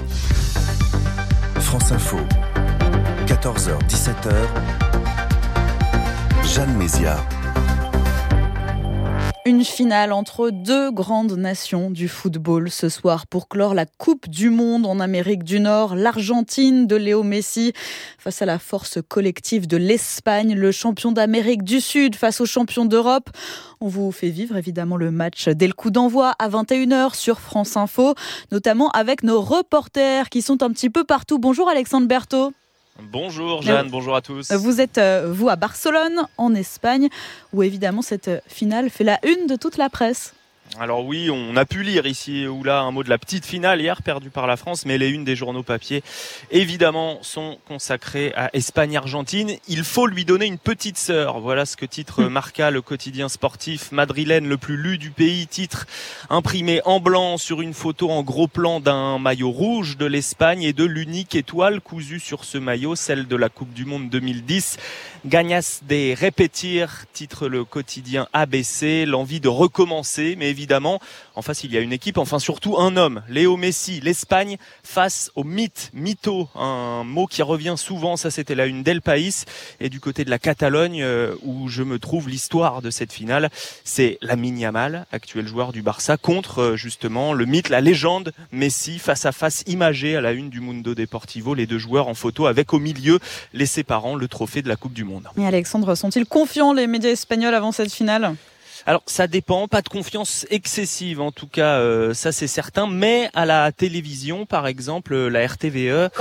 France Info, quatorze heures dix-sept heures, Jeanne Mézia. Une finale entre deux grandes nations du football ce soir pour clore la Coupe du Monde en Amérique du Nord. L'Argentine de Léo Messi face à la force collective de l'Espagne, le champion d'Amérique du Sud face au champion d'Europe. On vous fait vivre évidemment le match dès le coup d'envoi à vingt et une heures sur France Info, notamment avec nos reporters qui sont un petit peu partout. Bonjour Alexandre Berthaud. Bonjour Jeanne, euh, bonjour à tous. Vous êtes, euh, vous, à Barcelone, en Espagne, où évidemment cette finale fait la une de toute la presse. Alors oui, on a pu lire ici ou là un mot de la petite finale hier perdue par la France, mais les unes des journaux papier évidemment sont consacrées à Espagne-Argentine. Il faut lui donner une petite sœur. Voilà ce que titre Marca, le quotidien sportif madrilène le plus lu du pays. Titre imprimé en blanc sur une photo en gros plan d'un maillot rouge de l'Espagne et de l'unique étoile cousue sur ce maillot, celle de la Coupe du Monde deux mille dix. Ganas de repetir, titre le quotidien A B C, l'envie de recommencer, mais évidemment évidemment, en face il y a une équipe, enfin surtout un homme, Léo Messi, l'Espagne face au mythe, mytho, un mot qui revient souvent, ça c'était la une d'El País, et du côté de la Catalogne euh, où je me trouve, l'histoire de cette finale, c'est Lamine Yamal, actuel joueur du Barça, contre euh, justement le mythe, la légende Messi, face à face imagé à la une du Mundo Deportivo, les deux joueurs en photo avec au milieu les séparant le trophée de la Coupe du Monde. Et Alexandre, sont-ils confiants les médias espagnols avant cette finale ? Alors ça dépend, pas de confiance excessive en tout cas, euh, ça c'est certain, mais à la télévision par exemple, la R T V E,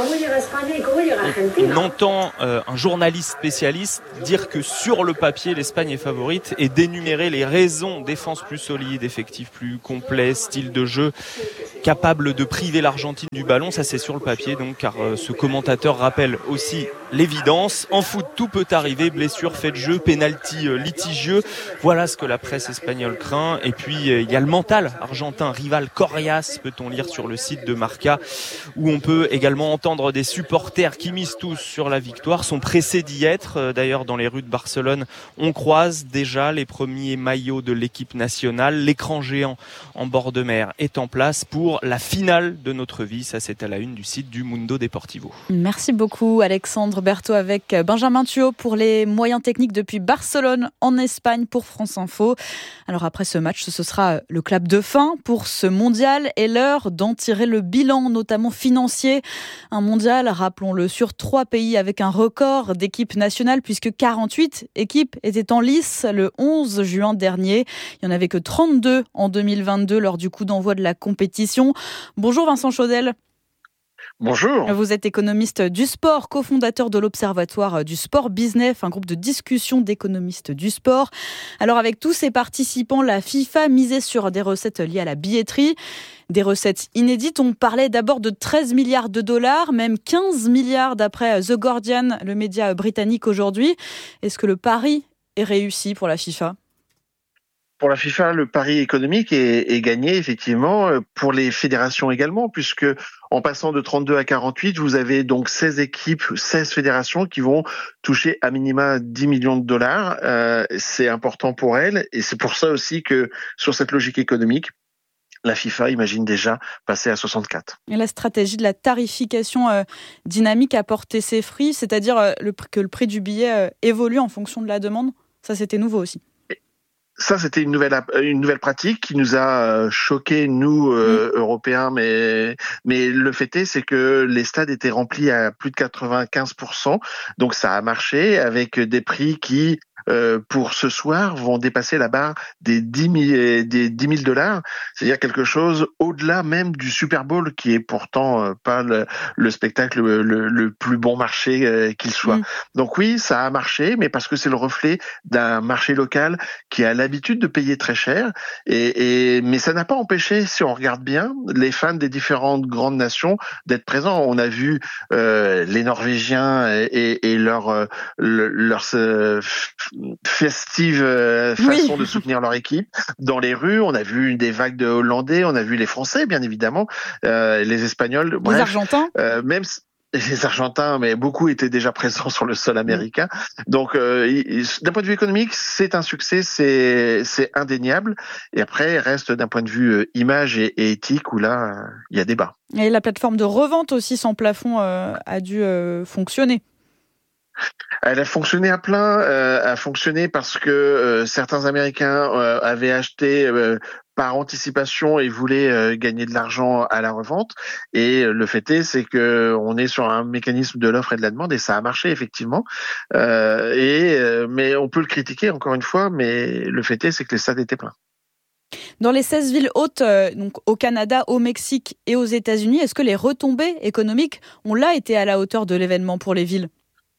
on, on entend euh, un journaliste spécialiste dire que sur le papier l'Espagne est favorite et d'énumérer les raisons, défense plus solide, effectif plus complet, style de jeu capable de priver l'Argentine du ballon, ça c'est sur le papier donc, car euh, ce commentateur rappelle aussi l'évidence, en foot tout peut arriver, blessure, fait de jeu, pénalty euh, litigieux, voilà ce que la presse espagnole craint. Et puis euh, il y a le mental argentin, rival coriace, peut-on lire sur le site de Marca, où on peut également entendre des supporters qui misent tous sur la victoire, sont pressés d'y être. Euh, d'ailleurs dans les rues de Barcelone, on croise déjà les premiers maillots de l'équipe nationale, l'écran géant en bord de mer est en place pour la finale de notre vie, ça c'est à la une du site du Mundo Deportivo. Merci beaucoup Alexandre Berthaud avec Benjamin Thuot pour les moyens techniques depuis Barcelone en Espagne pour France Info. Alors après ce match, ce sera le clap de fin pour ce mondial et l'heure d'en tirer le bilan, notamment financier. Un mondial, rappelons-le, sur trois pays avec un record d'équipes nationales puisque quarante-huit équipes étaient en lice le onze juin dernier. Il n'y en avait que trente-deux en deux mille vingt-deux lors du coup d'envoi de la compétition. Bonjour Vincent Chaudel. Bonjour. Vous êtes économiste du sport, cofondateur de l'Observatoire du Sport Business, un groupe de discussion d'économistes du sport. Alors avec tous ces participants, la FIFA misait sur des recettes liées à la billetterie, des recettes inédites. On parlait d'abord de treize milliards de dollars, même quinze milliards d'après The Guardian, le média britannique aujourd'hui. Est-ce que le pari est réussi pour la FIFA ? Pour la FIFA, le pari économique est, est gagné, effectivement, pour les fédérations également, puisque en passant de trente-deux à quarante-huit, vous avez donc seize équipes, seize fédérations qui vont toucher à minima dix millions de dollars. Euh, c'est important pour elles, et c'est pour ça aussi que, sur cette logique économique, la FIFA imagine déjà passer à soixante-quatre. Et la stratégie de la tarification euh, dynamique a porté ses fruits, c'est-à-dire euh, le, que le prix du billet euh, évolue en fonction de la demande. Ça, c'était nouveau aussi. Ça, c'était une nouvelle une nouvelle pratique qui nous a choqués, nous euh, mmh. Européens, mais mais le fait est, c'est que les stades étaient remplis à plus de quatre-vingt-quinze pour cent, donc ça a marché avec des prix qui euh, pour ce soir vont dépasser la barre des dix mille des dix mille dollars, c'est-à-dire quelque chose au-delà même du Super Bowl qui est pourtant euh, pas le, le spectacle le, le plus bon marché euh, qu'il soit. Mmh. Donc oui, ça a marché, mais parce que c'est le reflet d'un marché local qui a l'habitude de payer très cher, et, et mais ça n'a pas empêché, si on regarde bien, les fans des différentes grandes nations d'être présents. On a vu euh, les Norvégiens et, et, et leur euh, leur euh, festive euh, façon oui. de soutenir leur équipe dans les rues. On a vu des vagues de Hollandais, on a vu les Français, bien évidemment, euh, les Espagnols, les bref, Argentins, euh, même les Argentins, mais beaucoup étaient déjà présents sur le sol américain. Donc, euh, d'un point de vue économique, c'est un succès, c'est c'est indéniable. Et après, il reste d'un point de vue image et, et éthique où là, il y a débat. Et la plateforme de revente aussi sans plafond euh, a dû euh, fonctionner. Elle a fonctionné à plein, euh, a fonctionné parce que euh, certains Américains euh, avaient acheté euh, par anticipation et voulaient euh, gagner de l'argent à la revente. Et le fait est, c'est que on est sur un mécanisme de l'offre et de la demande et ça a marché effectivement. Euh, et euh, mais on peut le critiquer encore une fois, mais le fait est, c'est que les stades étaient pleins. Dans les seize villes hautes, euh, donc au Canada, au Mexique et aux États-Unis, est-ce que les retombées économiques ont là été à la hauteur de l'événement pour les villes ?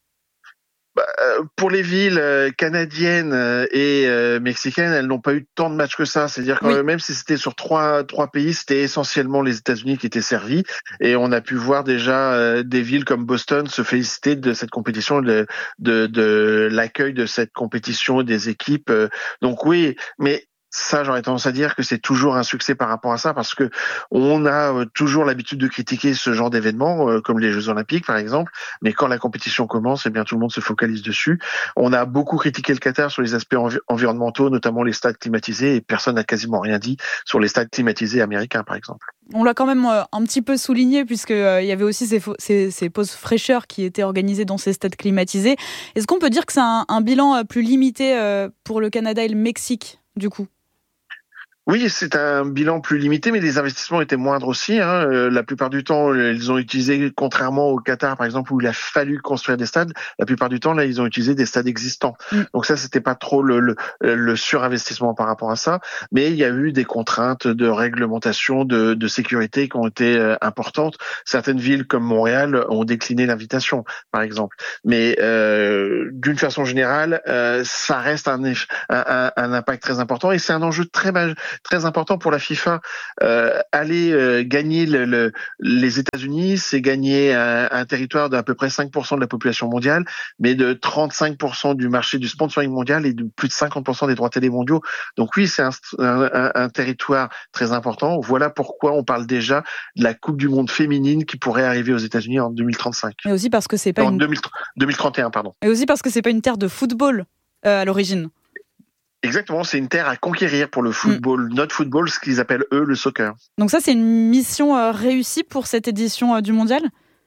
Bah, pour les villes euh, canadiennes euh, et euh, mexicaines, elles n'ont pas eu tant de matchs que ça. C'est-à-dire que oui. même si c'était sur trois trois pays, c'était essentiellement les États-Unis qui étaient servis. Et on a pu voir déjà euh, des villes comme Boston se féliciter de cette compétition, de de, de l'accueil de cette compétition des équipes. Donc oui, mais Ça, j'aurais tendance à dire que c'est toujours un succès par rapport à ça, parce que on a euh, toujours l'habitude de critiquer ce genre d'événements, euh, comme les Jeux Olympiques par exemple, mais quand la compétition commence, eh bien tout le monde se focalise dessus. On a beaucoup critiqué le Qatar sur les aspects envi- environnementaux, notamment les stades climatisés, et personne n'a quasiment rien dit sur les stades climatisés américains par exemple. On l'a quand même euh, un petit peu souligné, puisqu'il euh, y avait aussi ces, fo- ces, ces pauses fraîcheurs qui étaient organisées dans ces stades climatisés. Est-ce qu'on peut dire que c'est un, un bilan euh, plus limité euh, pour le Canada et le Mexique, du coup ? Oui, c'est un bilan plus limité, mais les investissements étaient moindres aussi. Hein. Euh, la plupart du temps, ils ont utilisé, contrairement au Qatar, par exemple, où il a fallu construire des stades, la plupart du temps, là, ils ont utilisé des stades existants. Mm. Donc ça, c'était pas trop le, le, le surinvestissement par rapport à ça, mais il y a eu des contraintes de réglementation, de, de sécurité qui ont été euh, importantes. Certaines villes comme Montréal ont décliné l'invitation, par exemple. Mais euh, d'une façon générale, euh, ça reste un, un, un, un impact très important, et c'est un enjeu très majeur, très important pour la FIFA. Euh, aller euh, gagner le, le, les États-Unis, c'est gagner un, un territoire d'à peu près cinq pour cent de la population mondiale, mais de trente-cinq pour cent du marché du sponsoring mondial et de plus de cinquante pour cent des droits télé mondiaux. Donc oui, c'est un, un, un territoire très important. Voilà pourquoi on parle déjà de la Coupe du Monde féminine qui pourrait arriver aux États-Unis en deux mille trente-cinq. Mais aussi parce que c'est pas en une... deux mille, deux mille trente et un, pardon. Et aussi parce que c'est pas une terre de football euh, à l'origine. Exactement, c'est une terre à conquérir pour le football, mmh. notre football, ce qu'ils appellent eux le soccer. Donc ça, c'est une mission euh, réussie pour cette édition euh, du mondial ?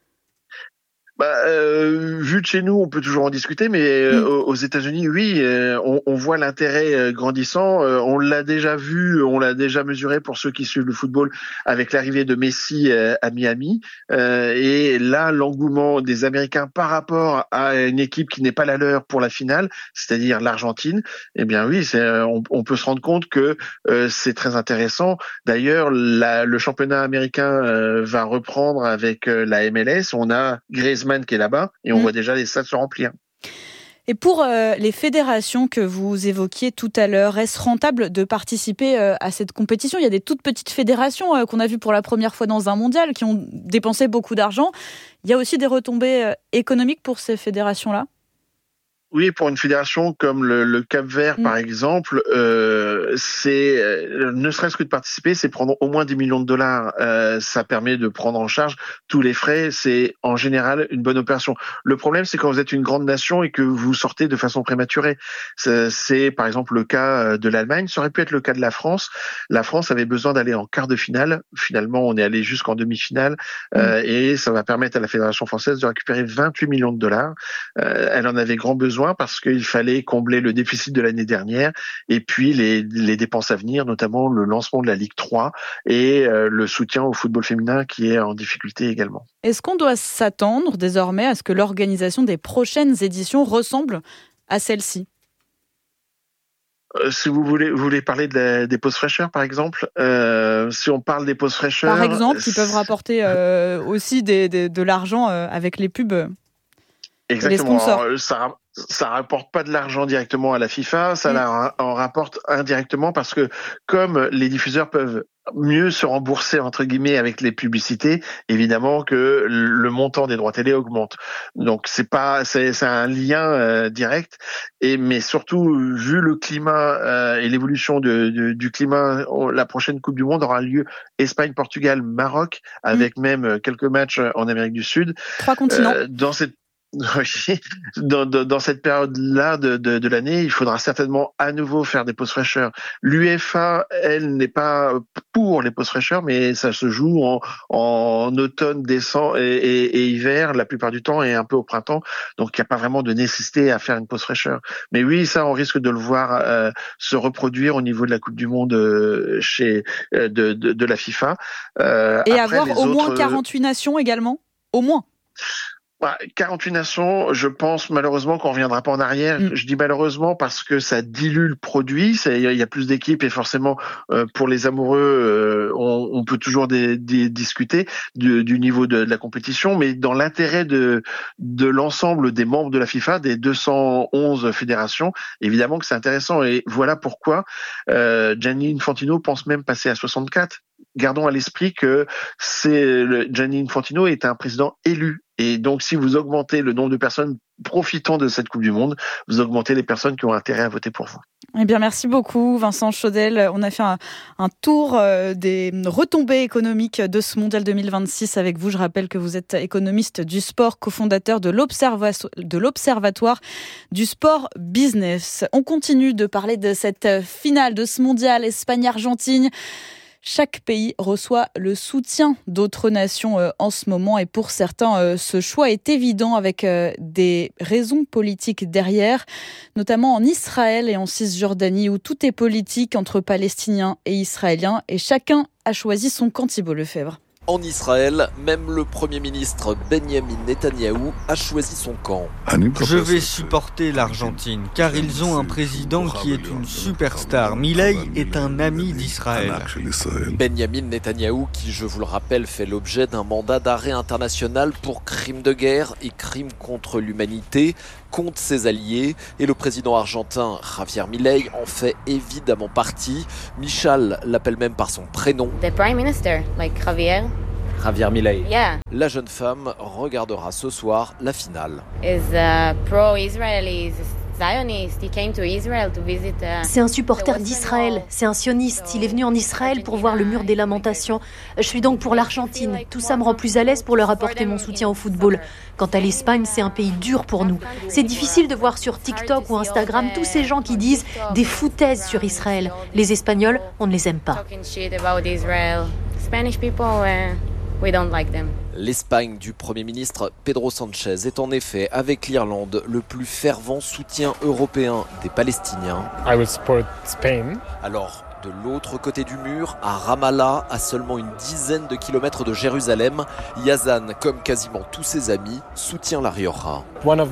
Bah, euh, vu de chez nous, on peut toujours en discuter, mais euh, mmh. aux États-Unis, oui, euh, on, on voit l'intérêt euh, grandissant. Euh, on l'a déjà vu, on l'a déjà mesuré pour ceux qui suivent le football avec l'arrivée de Messi euh, à Miami. Euh, et là, l'engouement des Américains par rapport à une équipe qui n'est pas la leur pour la finale, c'est-à-dire l'Argentine, eh bien oui, c'est, on, on peut se rendre compte que euh, c'est très intéressant. D'ailleurs, la, le championnat américain euh, va reprendre avec euh, la M L S. On a Griezmann qui est là-bas, et on mmh. voit déjà les stades se remplir. Et pour euh, les fédérations que vous évoquiez tout à l'heure, est-ce rentable de participer euh, à cette compétition ? Il y a des toutes petites fédérations euh, qu'on a vues pour la première fois dans un mondial qui ont dépensé beaucoup d'argent. Il y a aussi des retombées euh, économiques pour ces fédérations-là ? Oui, pour une fédération comme le, le Cap-Vert, mmh. par exemple, euh, c'est euh, ne serait-ce que de participer, c'est prendre au moins dix millions de dollars. Euh, ça permet de prendre en charge tous les frais. C'est en général une bonne opération. Le problème, c'est quand vous êtes une grande nation et que vous sortez de façon prématurée. C'est, c'est par exemple le cas de l'Allemagne. Ça aurait pu être le cas de la France. La France avait besoin d'aller en quart de finale. Finalement, on est allé jusqu'en demi-finale, mmh. euh, et ça va permettre à la fédération française de récupérer vingt-huit millions de dollars. Euh, elle en avait grand besoin, parce qu'il fallait combler le déficit de l'année dernière et puis les, les dépenses à venir, notamment le lancement de la Ligue trois et euh, le soutien au football féminin qui est en difficulté également. Est-ce qu'on doit s'attendre désormais à ce que l'organisation des prochaines éditions ressemble à celle-ci ? Euh, si vous voulez, vous voulez parler de la, des pauses fraîcheurs, par exemple, euh, si on parle des pauses fraîcheurs... Par exemple, qui peuvent rapporter euh, aussi des, des, de l'argent euh, avec les pubs. Exactement. Alors, ça, ça rapporte pas de l'argent directement à la FIFA, ça mmh. en rapporte indirectement parce que comme les diffuseurs peuvent mieux se rembourser entre guillemets avec les publicités, évidemment que le montant des droits télé augmente. Donc c'est pas, c'est, c'est un lien euh, direct. Et mais surtout vu le climat euh, et l'évolution de, de, du climat, la prochaine Coupe du Monde aura lieu Espagne, Portugal, Maroc, avec mmh. même quelques matchs en Amérique du Sud. Trois continents. Euh, dans cette Dans, dans, dans cette période-là de, de, de l'année, il faudra certainement à nouveau faire des pauses fraîcheurs. L'UEFA, elle, n'est pas pour les pauses fraîcheurs, mais ça se joue en, en automne, décembre et, et, et hiver, la plupart du temps, et un peu au printemps. Donc, il n'y a pas vraiment de nécessité à faire une pause fraîcheur. Mais oui, ça, on risque de le voir euh, se reproduire au niveau de la Coupe du Monde euh, chez euh, de, de, de la FIFA. Euh, et après, avoir au autres... moins quarante-huit nations également, au moins. quarante-huit nations, je pense malheureusement qu'on reviendra pas en arrière. Mm. Je dis malheureusement parce que ça dilue le produit. Il y, y a plus d'équipes et forcément euh, pour les amoureux, euh, on, on peut toujours des, des, discuter du, du niveau de, de la compétition. Mais dans l'intérêt de, de l'ensemble des membres de la FIFA, des deux cent onze fédérations, évidemment que c'est intéressant. Et voilà pourquoi euh, Gianni Infantino pense même passer à soixante-quatre. gardons à l'esprit que c'est le, Gianni Infantino est un président élu. Et donc, si vous augmentez le nombre de personnes profitant de cette Coupe du Monde, vous augmentez les personnes qui ont intérêt à voter pour vous. Eh bien, merci beaucoup, Vincent Chaudel. On a fait un, un tour euh, des retombées économiques de ce Mondial deux mille vingt-six avec vous. Je rappelle que vous êtes économiste du sport, cofondateur de, l'observa- de l'Observatoire du sport business. On continue de parler de cette finale de ce Mondial Espagne-Argentine. Chaque pays reçoit le soutien d'autres nations euh, en ce moment et pour certains, euh, ce choix est évident avec euh, des raisons politiques derrière, notamment en Israël et en Cisjordanie où tout est politique entre Palestiniens et Israéliens et chacun a choisi son camp. Thibault Lefebvre. En Israël, même le Premier ministre Benjamin Netanyahou a choisi son camp. Je vais supporter l'Argentine, car ils ont un président qui est une superstar. Milei est un ami d'Israël. Benjamin Netanyahou, qui, je vous le rappelle, fait l'objet d'un mandat d'arrêt international pour crimes de guerre et crimes contre l'humanité, contre ses alliés. Et le président argentin Javier Milei en fait évidemment partie. Michal l'appelle même par son prénom. The Prime Minister, like Javier. Javier Milei. Yeah. La jeune femme regardera ce soir la finale. Is uh, pro-Israeli, Zionist. He came to Israel to visit. Uh, c'est un supporter d'Israël, c'est un sioniste. Il est venu en Israël pour voir le mur des lamentations. Je suis donc pour l'Argentine. Tout ça me rend plus à l'aise pour leur apporter mon soutien au football. Quant à l'Espagne, c'est un pays dur pour nous. C'est difficile de voir sur TikTok ou Instagram tous ces gens qui disent des foutaises sur Israël. Les Espagnols, on ne les aime pas. We don't like them. L'Espagne du Premier ministre Pedro Sánchez est en effet, avec l'Irlande, le plus fervent soutien européen des Palestiniens. I will support Spain. Alors, de l'autre côté du mur, à Ramallah, à seulement une dizaine de kilomètres de Jérusalem, Yazan, comme quasiment tous ses amis, soutient la Rioja.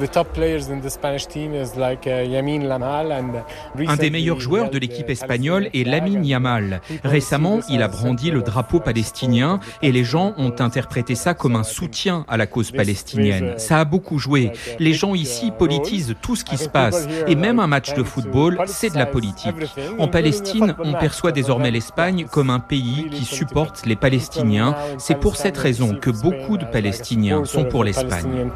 Un des meilleurs joueurs de l'équipe espagnole est Lamine Yamal. Récemment, il a brandi le drapeau palestinien et les gens ont interprété ça comme un soutien à la cause palestinienne. Ça a beaucoup joué. Les gens ici politisent tout ce qui se passe et même un match de football, c'est de la politique. En Palestine, on perçoit désormais l'Espagne comme un pays qui supporte les Palestiniens. C'est pour cette raison que beaucoup de Palestiniens sont pour l'Espagne.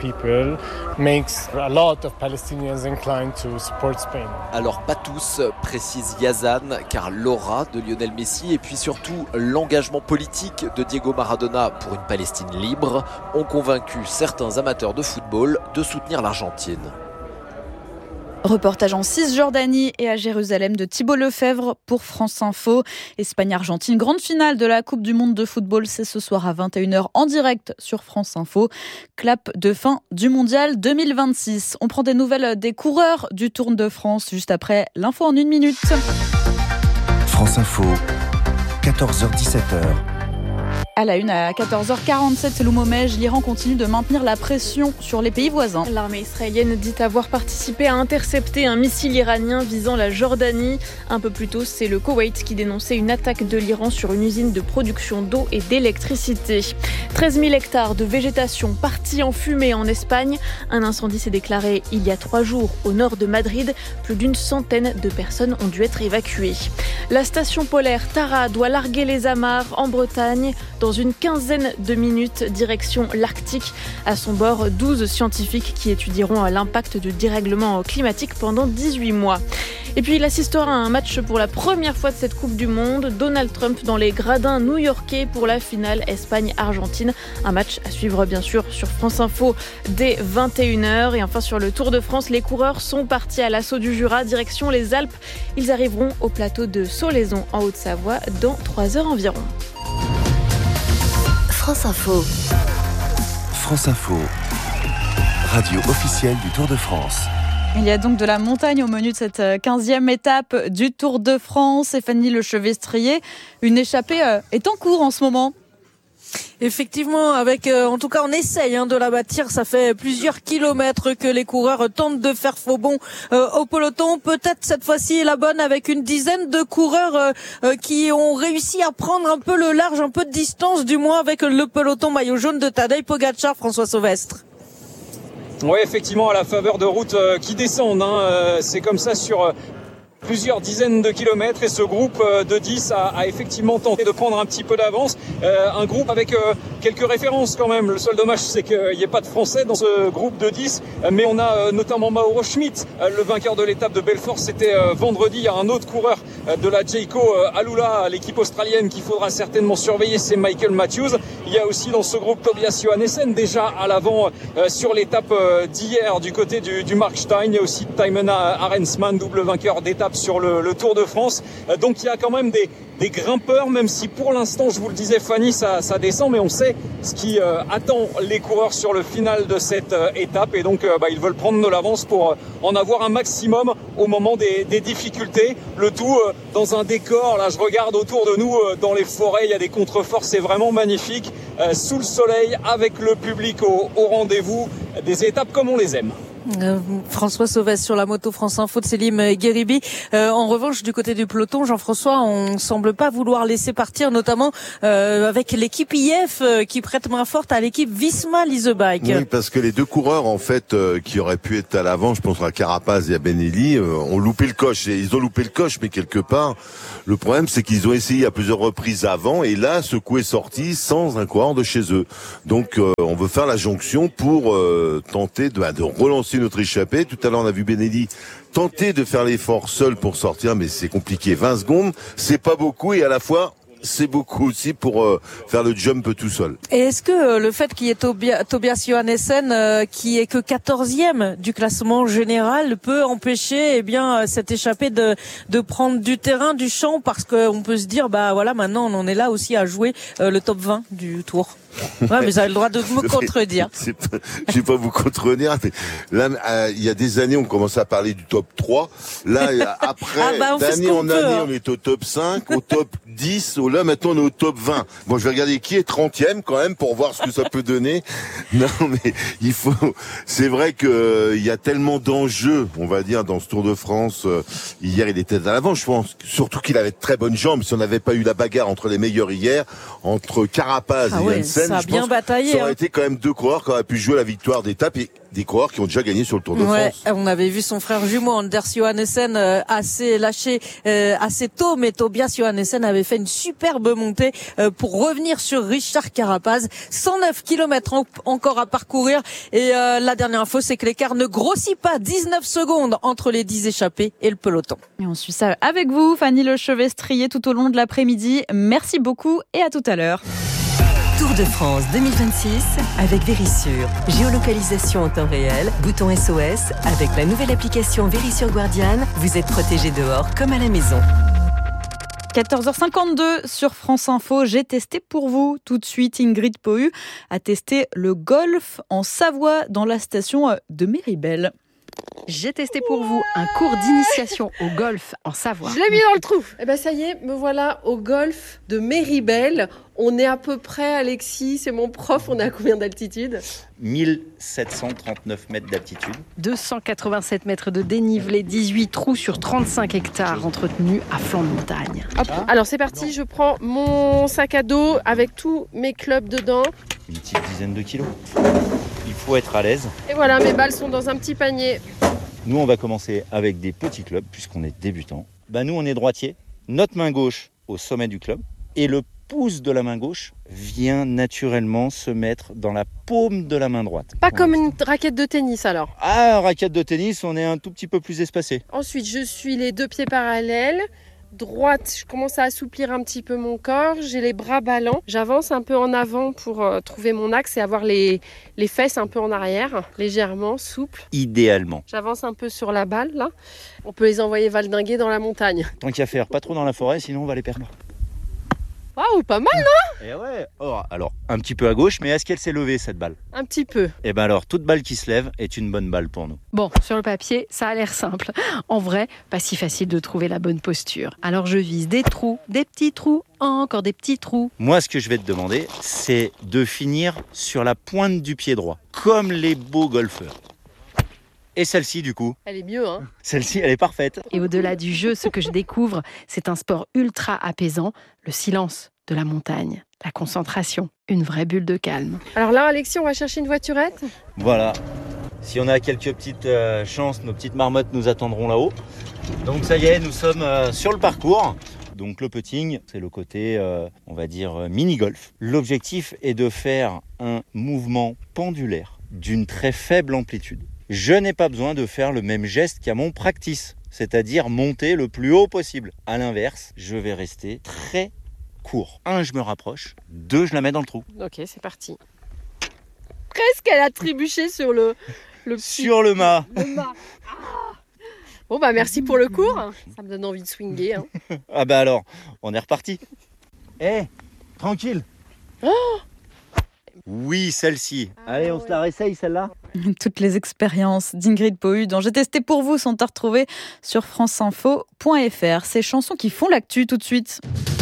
Alors pas tous, précise Yazan, car l'aura de Lionel Messi et puis surtout l'engagement politique de Diego Maradona pour une Palestine libre ont convaincu certains amateurs de football de soutenir l'Argentine. Reportage en Cisjordanie et à Jérusalem de Thibault Lefebvre pour France Info. Espagne-Argentine, grande finale de la Coupe du Monde de football, c'est ce soir à vingt et une heures en direct sur France Info. Clap de fin du Mondial deux mille vingt-six. On prend des nouvelles des coureurs du Tour de France juste après l'info en une minute. France Info, quatorze heures dix-sept heures. À la une, à quatorze heures quarante-sept, Loumomège, l'Iran continue de maintenir la pression sur les pays voisins. L'armée israélienne dit avoir participé à intercepter un missile iranien visant la Jordanie. Un peu plus tôt, c'est le Koweït qui dénonçait une attaque de l'Iran sur une usine de production d'eau et d'électricité. treize mille hectares de végétation partis en fumée en Espagne. Un incendie s'est déclaré il y a trois jours au nord de Madrid. Plus d'une centaine de personnes ont dû être évacuées. La station polaire Tara doit larguer les amarres en Bretagne. Dans une quinzaine de minutes, direction l'Arctique. À son bord, douze scientifiques qui étudieront l'impact du dérèglement climatique pendant dix-huit mois. Et puis, il assistera à un match pour la première fois de cette Coupe du Monde. Donald Trump dans les gradins new-yorkais pour la finale Espagne-Argentine. Un match à suivre, bien sûr, sur France Info dès vingt et une heures. Et enfin, sur le Tour de France, les coureurs sont partis à l'assaut du Jura, direction les Alpes. Ils arriveront au plateau de Solaizon, en Haute-Savoie, dans trois heures environ. France Info. France Info, radio officielle du Tour de France. Il y a donc de la montagne au menu de cette quinzième étape du Tour de France. Stéphanie Lechevestrier, une échappée est en cours en ce moment. Effectivement, avec euh, en tout cas on essaye hein, de la bâtir. Ça fait plusieurs kilomètres que les coureurs tentent de faire faux bond euh, au peloton. Peut-être cette fois-ci la bonne avec une dizaine de coureurs euh, euh, qui ont réussi à prendre un peu le large, un peu de distance du moins avec le peloton maillot jaune de Tadej Pogačar, François Sauvestre. Oui, effectivement, à la faveur de routes euh, qui descendent. Hein, euh, c'est comme ça sur... Euh plusieurs dizaines de kilomètres et ce groupe de dix a, a effectivement tenté de prendre un petit peu d'avance. Euh, un groupe avec euh, quelques références quand même. Le seul dommage, c'est qu'il n'y ait pas de Français dans ce groupe de dix, mais on a euh, notamment Mauro Schmidt, euh, le vainqueur de l'étape de Belfort. C'était euh, vendredi. Il y a un autre coureur euh, de la Jayco euh, Alula, l'équipe australienne qu'il faudra certainement surveiller, c'est Michael Matthews. Il y a aussi dans ce groupe Tobias Johannessen, déjà à l'avant euh, sur l'étape euh, d'hier du côté du, du Markstein. Il y a aussi Thymen Arensman, double vainqueur d'étape sur le, le Tour de France. Euh, donc il y a quand même des, des grimpeurs, même si pour l'instant, je vous le disais Fanny, ça, ça descend, mais on sait ce qui euh, attend les coureurs sur le final de cette euh, étape. Et donc euh, bah, ils veulent prendre de l'avance pour euh, en avoir un maximum au moment des, des difficultés. Le tout euh, dans un décor, là je regarde autour de nous, euh, dans les forêts, il y a des contreforts, c'est vraiment magnifique. Euh, sous le soleil, avec le public au, au rendez-vous, des étapes comme on les aime. Euh, François Sauvès sur la moto France Info de Selim Gueribi. Euh, en revanche, du côté du peloton, Jean-François, on semble pas vouloir laisser partir, notamment euh, avec l'équipe I F euh, qui prête main forte à l'équipe Visma Leasebike. Oui, parce que les deux coureurs, en fait, euh, qui auraient pu être à l'avant, je pense à Carapaz et à Benelli, euh, ont loupé le coche. Et ils ont loupé le coche, mais quelque part, le problème, c'est qu'ils ont essayé à plusieurs reprises avant, et là, ce coup est sorti sans un coureur de chez eux. Donc, euh, on veut faire la jonction pour euh, tenter de, bah, de relancer notre échappée. Tout à l'heure, on a vu Benelli tenter de faire l'effort seul pour sortir, mais c'est compliqué. vingt secondes, c'est pas beaucoup, et à la fois, c'est beaucoup aussi pour euh, faire le jump tout seul. Et est-ce que euh, le fait qu'il y ait Tobia, Tobias Johannessen euh, qui est que quatorzième du classement général peut empêcher eh bien cette échappée de de prendre du terrain, du champ, parce qu'on peut se dire bah voilà, maintenant on en est là aussi à jouer euh, le top vingt du Tour. Ouais, mais vous avez le droit de me contredire. C'est pas, je vais pas vous contredire. Mais là, euh, il y a des années, on commençait à parler du top trois. Là, après, ah bah d'année en peut, année, hein. on est au top cinq, au top dix. Là, maintenant, on est au top vingt. Bon, je vais regarder qui est trentième quand même pour voir ce que ça peut donner. Non, mais il faut, c'est vrai que euh, il y a tellement d'enjeux, on va dire, dans ce Tour de France. Euh, hier, il était à l'avant, je pense. Surtout qu'il avait de très bonnes jambes. Si on n'avait pas eu la bagarre entre les meilleurs hier, entre Carapaz ah et ouais. Janssen, Ça a je bien pense bataillé. Ça aurait hein. été quand même deux coureurs qui auraient pu jouer la victoire d'étape et des coureurs qui ont déjà gagné sur le Tour de ouais, France. On avait vu son frère jumeau Anders Johannessen euh, assez lâché euh, assez tôt, mais Tobias Johannessen avait fait une superbe montée euh, pour revenir sur Richard Carapaz. cent neuf kilomètres en, encore à parcourir et euh, la dernière info, c'est que l'écart ne grossit pas. dix-neuf secondes entre les dix échappés et le peloton. Et on suit ça avec vous, Fanny Lechevestrier, tout au long de l'après-midi. Merci beaucoup et à tout à l'heure. Tour de France deux mille vingt-six avec Vérissure. Géolocalisation en temps réel, bouton S O S. Avec la nouvelle application Vérissure Guardian, vous êtes protégé dehors comme à la maison. quatorze heures cinquante-deux sur France Info, j'ai testé pour vous. Tout de suite, Ingrid Pohu a testé le golf en Savoie dans la station de Méribel. J'ai testé pour vous un cours d'initiation au golf en Savoie. Je l'ai mis dans le trou. Eh ben ça y est, me voilà au golf de Méribel. On est à peu près, Alexis, c'est mon prof, on est à combien d'altitude ? mille sept cent trente-neuf mètres d'altitude. deux cent quatre-vingt-sept mètres de dénivelé, dix-huit trous sur trente-cinq hectares entretenus à flanc de montagne. Hop, alors c'est parti, je prends mon sac à dos avec tous mes clubs dedans. Une petite dizaine de kilos. Il faut être à l'aise. Et voilà, mes balles sont dans un petit panier. Nous, on va commencer avec des petits clubs, puisqu'on est débutant. Bah, nous, on est droitier. Notre main gauche au sommet du club. Et le pouce de la main gauche vient naturellement se mettre dans la paume de la main droite. Pas comme une raquette de tennis alors. Ah, raquette de tennis, on est un tout petit peu plus espacé. Ensuite, je suis les deux pieds parallèles. Droite, je commence à assouplir un petit peu mon corps, j'ai les bras ballants, j'avance un peu en avant pour euh, trouver mon axe et avoir les, les fesses un peu en arrière, légèrement, souples. Idéalement. J'avance un peu sur la balle là, on peut les envoyer valdinguer dans la montagne. Tant qu'à faire, pas trop dans la forêt, sinon on va les perdre. Waouh, pas mal non ? Et ouais. Oh, alors, un petit peu à gauche, mais est-ce qu'elle s'est levée cette balle ? Un petit peu. Et bien alors, toute balle qui se lève est une bonne balle pour nous. Bon, sur le papier, ça a l'air simple. En vrai, pas si facile de trouver la bonne posture. Alors je vise des trous, des petits trous, encore des petits trous. Moi, ce que je vais te demander, c'est de finir sur la pointe du pied droit, comme les beaux golfeurs. Et celle-ci, du coup ? Elle est mieux, hein ? Celle-ci, elle est parfaite. Et au-delà du jeu, ce que je découvre, c'est un sport ultra apaisant, le silence de la montagne, la concentration, une vraie bulle de calme. Alors là, Alexis, on va chercher une voiturette ? Voilà. Si on a quelques petites euh, chances, nos petites marmottes nous attendront là-haut. Donc ça y est, nous sommes euh, sur le parcours. Donc le putting, c'est le côté, euh, on va dire, euh, mini-golf. L'objectif est de faire un mouvement pendulaire d'une très faible amplitude. Je n'ai pas besoin de faire le même geste qu'à mon practice, c'est-à-dire monter le plus haut possible. À l'inverse, je vais rester très court. Un, je me rapproche. Deux, je la mets dans le trou. Ok, c'est parti. Presque, elle a trébuché sur le... le petit... Sur le mât. Le mât. Ah. Bon, bah merci pour le cours. Ça me donne envie de swinguer. Hein. Ah bah alors, on est reparti. Eh, hey, tranquille. Oh oui, celle-ci. Ah, allez, on ouais. se la réessaye, celle-là. Toutes les expériences d'Ingrid Pohu dont j'ai testé pour vous sont à retrouver sur franceinfo point f r. Ces chansons qui font l'actu tout de suite.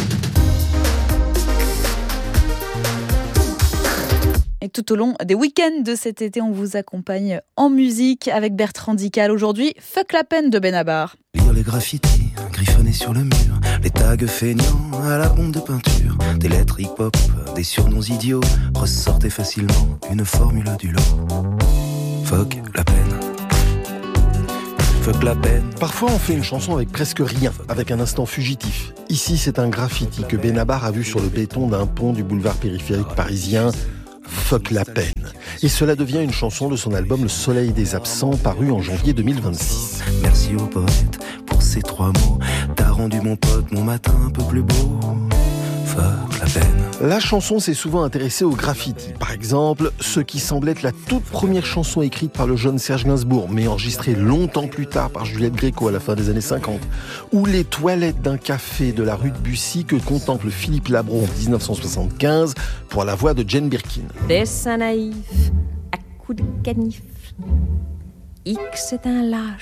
Et tout au long des week-ends de cet été, on vous accompagne en musique avec Bertrand Dical. Aujourd'hui, Fuck la peine de Benabar. Lire les graffitis griffonnés sur le mur, les tags feignants à la bombe de peinture, des lettres hip-hop, des surnoms idiots, ressortez facilement une formule du lot. Fuck la peine. Fuck la peine. Parfois on fait une chanson avec presque rien, avec un instant fugitif. Ici c'est un graffiti que Benabar a vu sur le béton d'un pont du boulevard périphérique parisien. Fuck la peine. Et cela devient une chanson de son album Le Soleil des Absents, paru en janvier deux mille vingt-six. Merci au poète pour ces trois mots. T'as rendu mon pote mon matin un peu plus beau. Fuck la peine. La chanson s'est souvent intéressée au graffiti. Par exemple, ce qui semble être la toute première chanson écrite par le jeune Serge Gainsbourg, mais enregistrée longtemps plus tard par Juliette Gréco à la fin des années cinquante. Ou les toilettes d'un café de la rue de Bussy que contemple Philippe Labro en dix-neuf cent soixante-quinze pour la voix de Jane Birkin. Dessin naïf, à coups de canif. X est un lâche.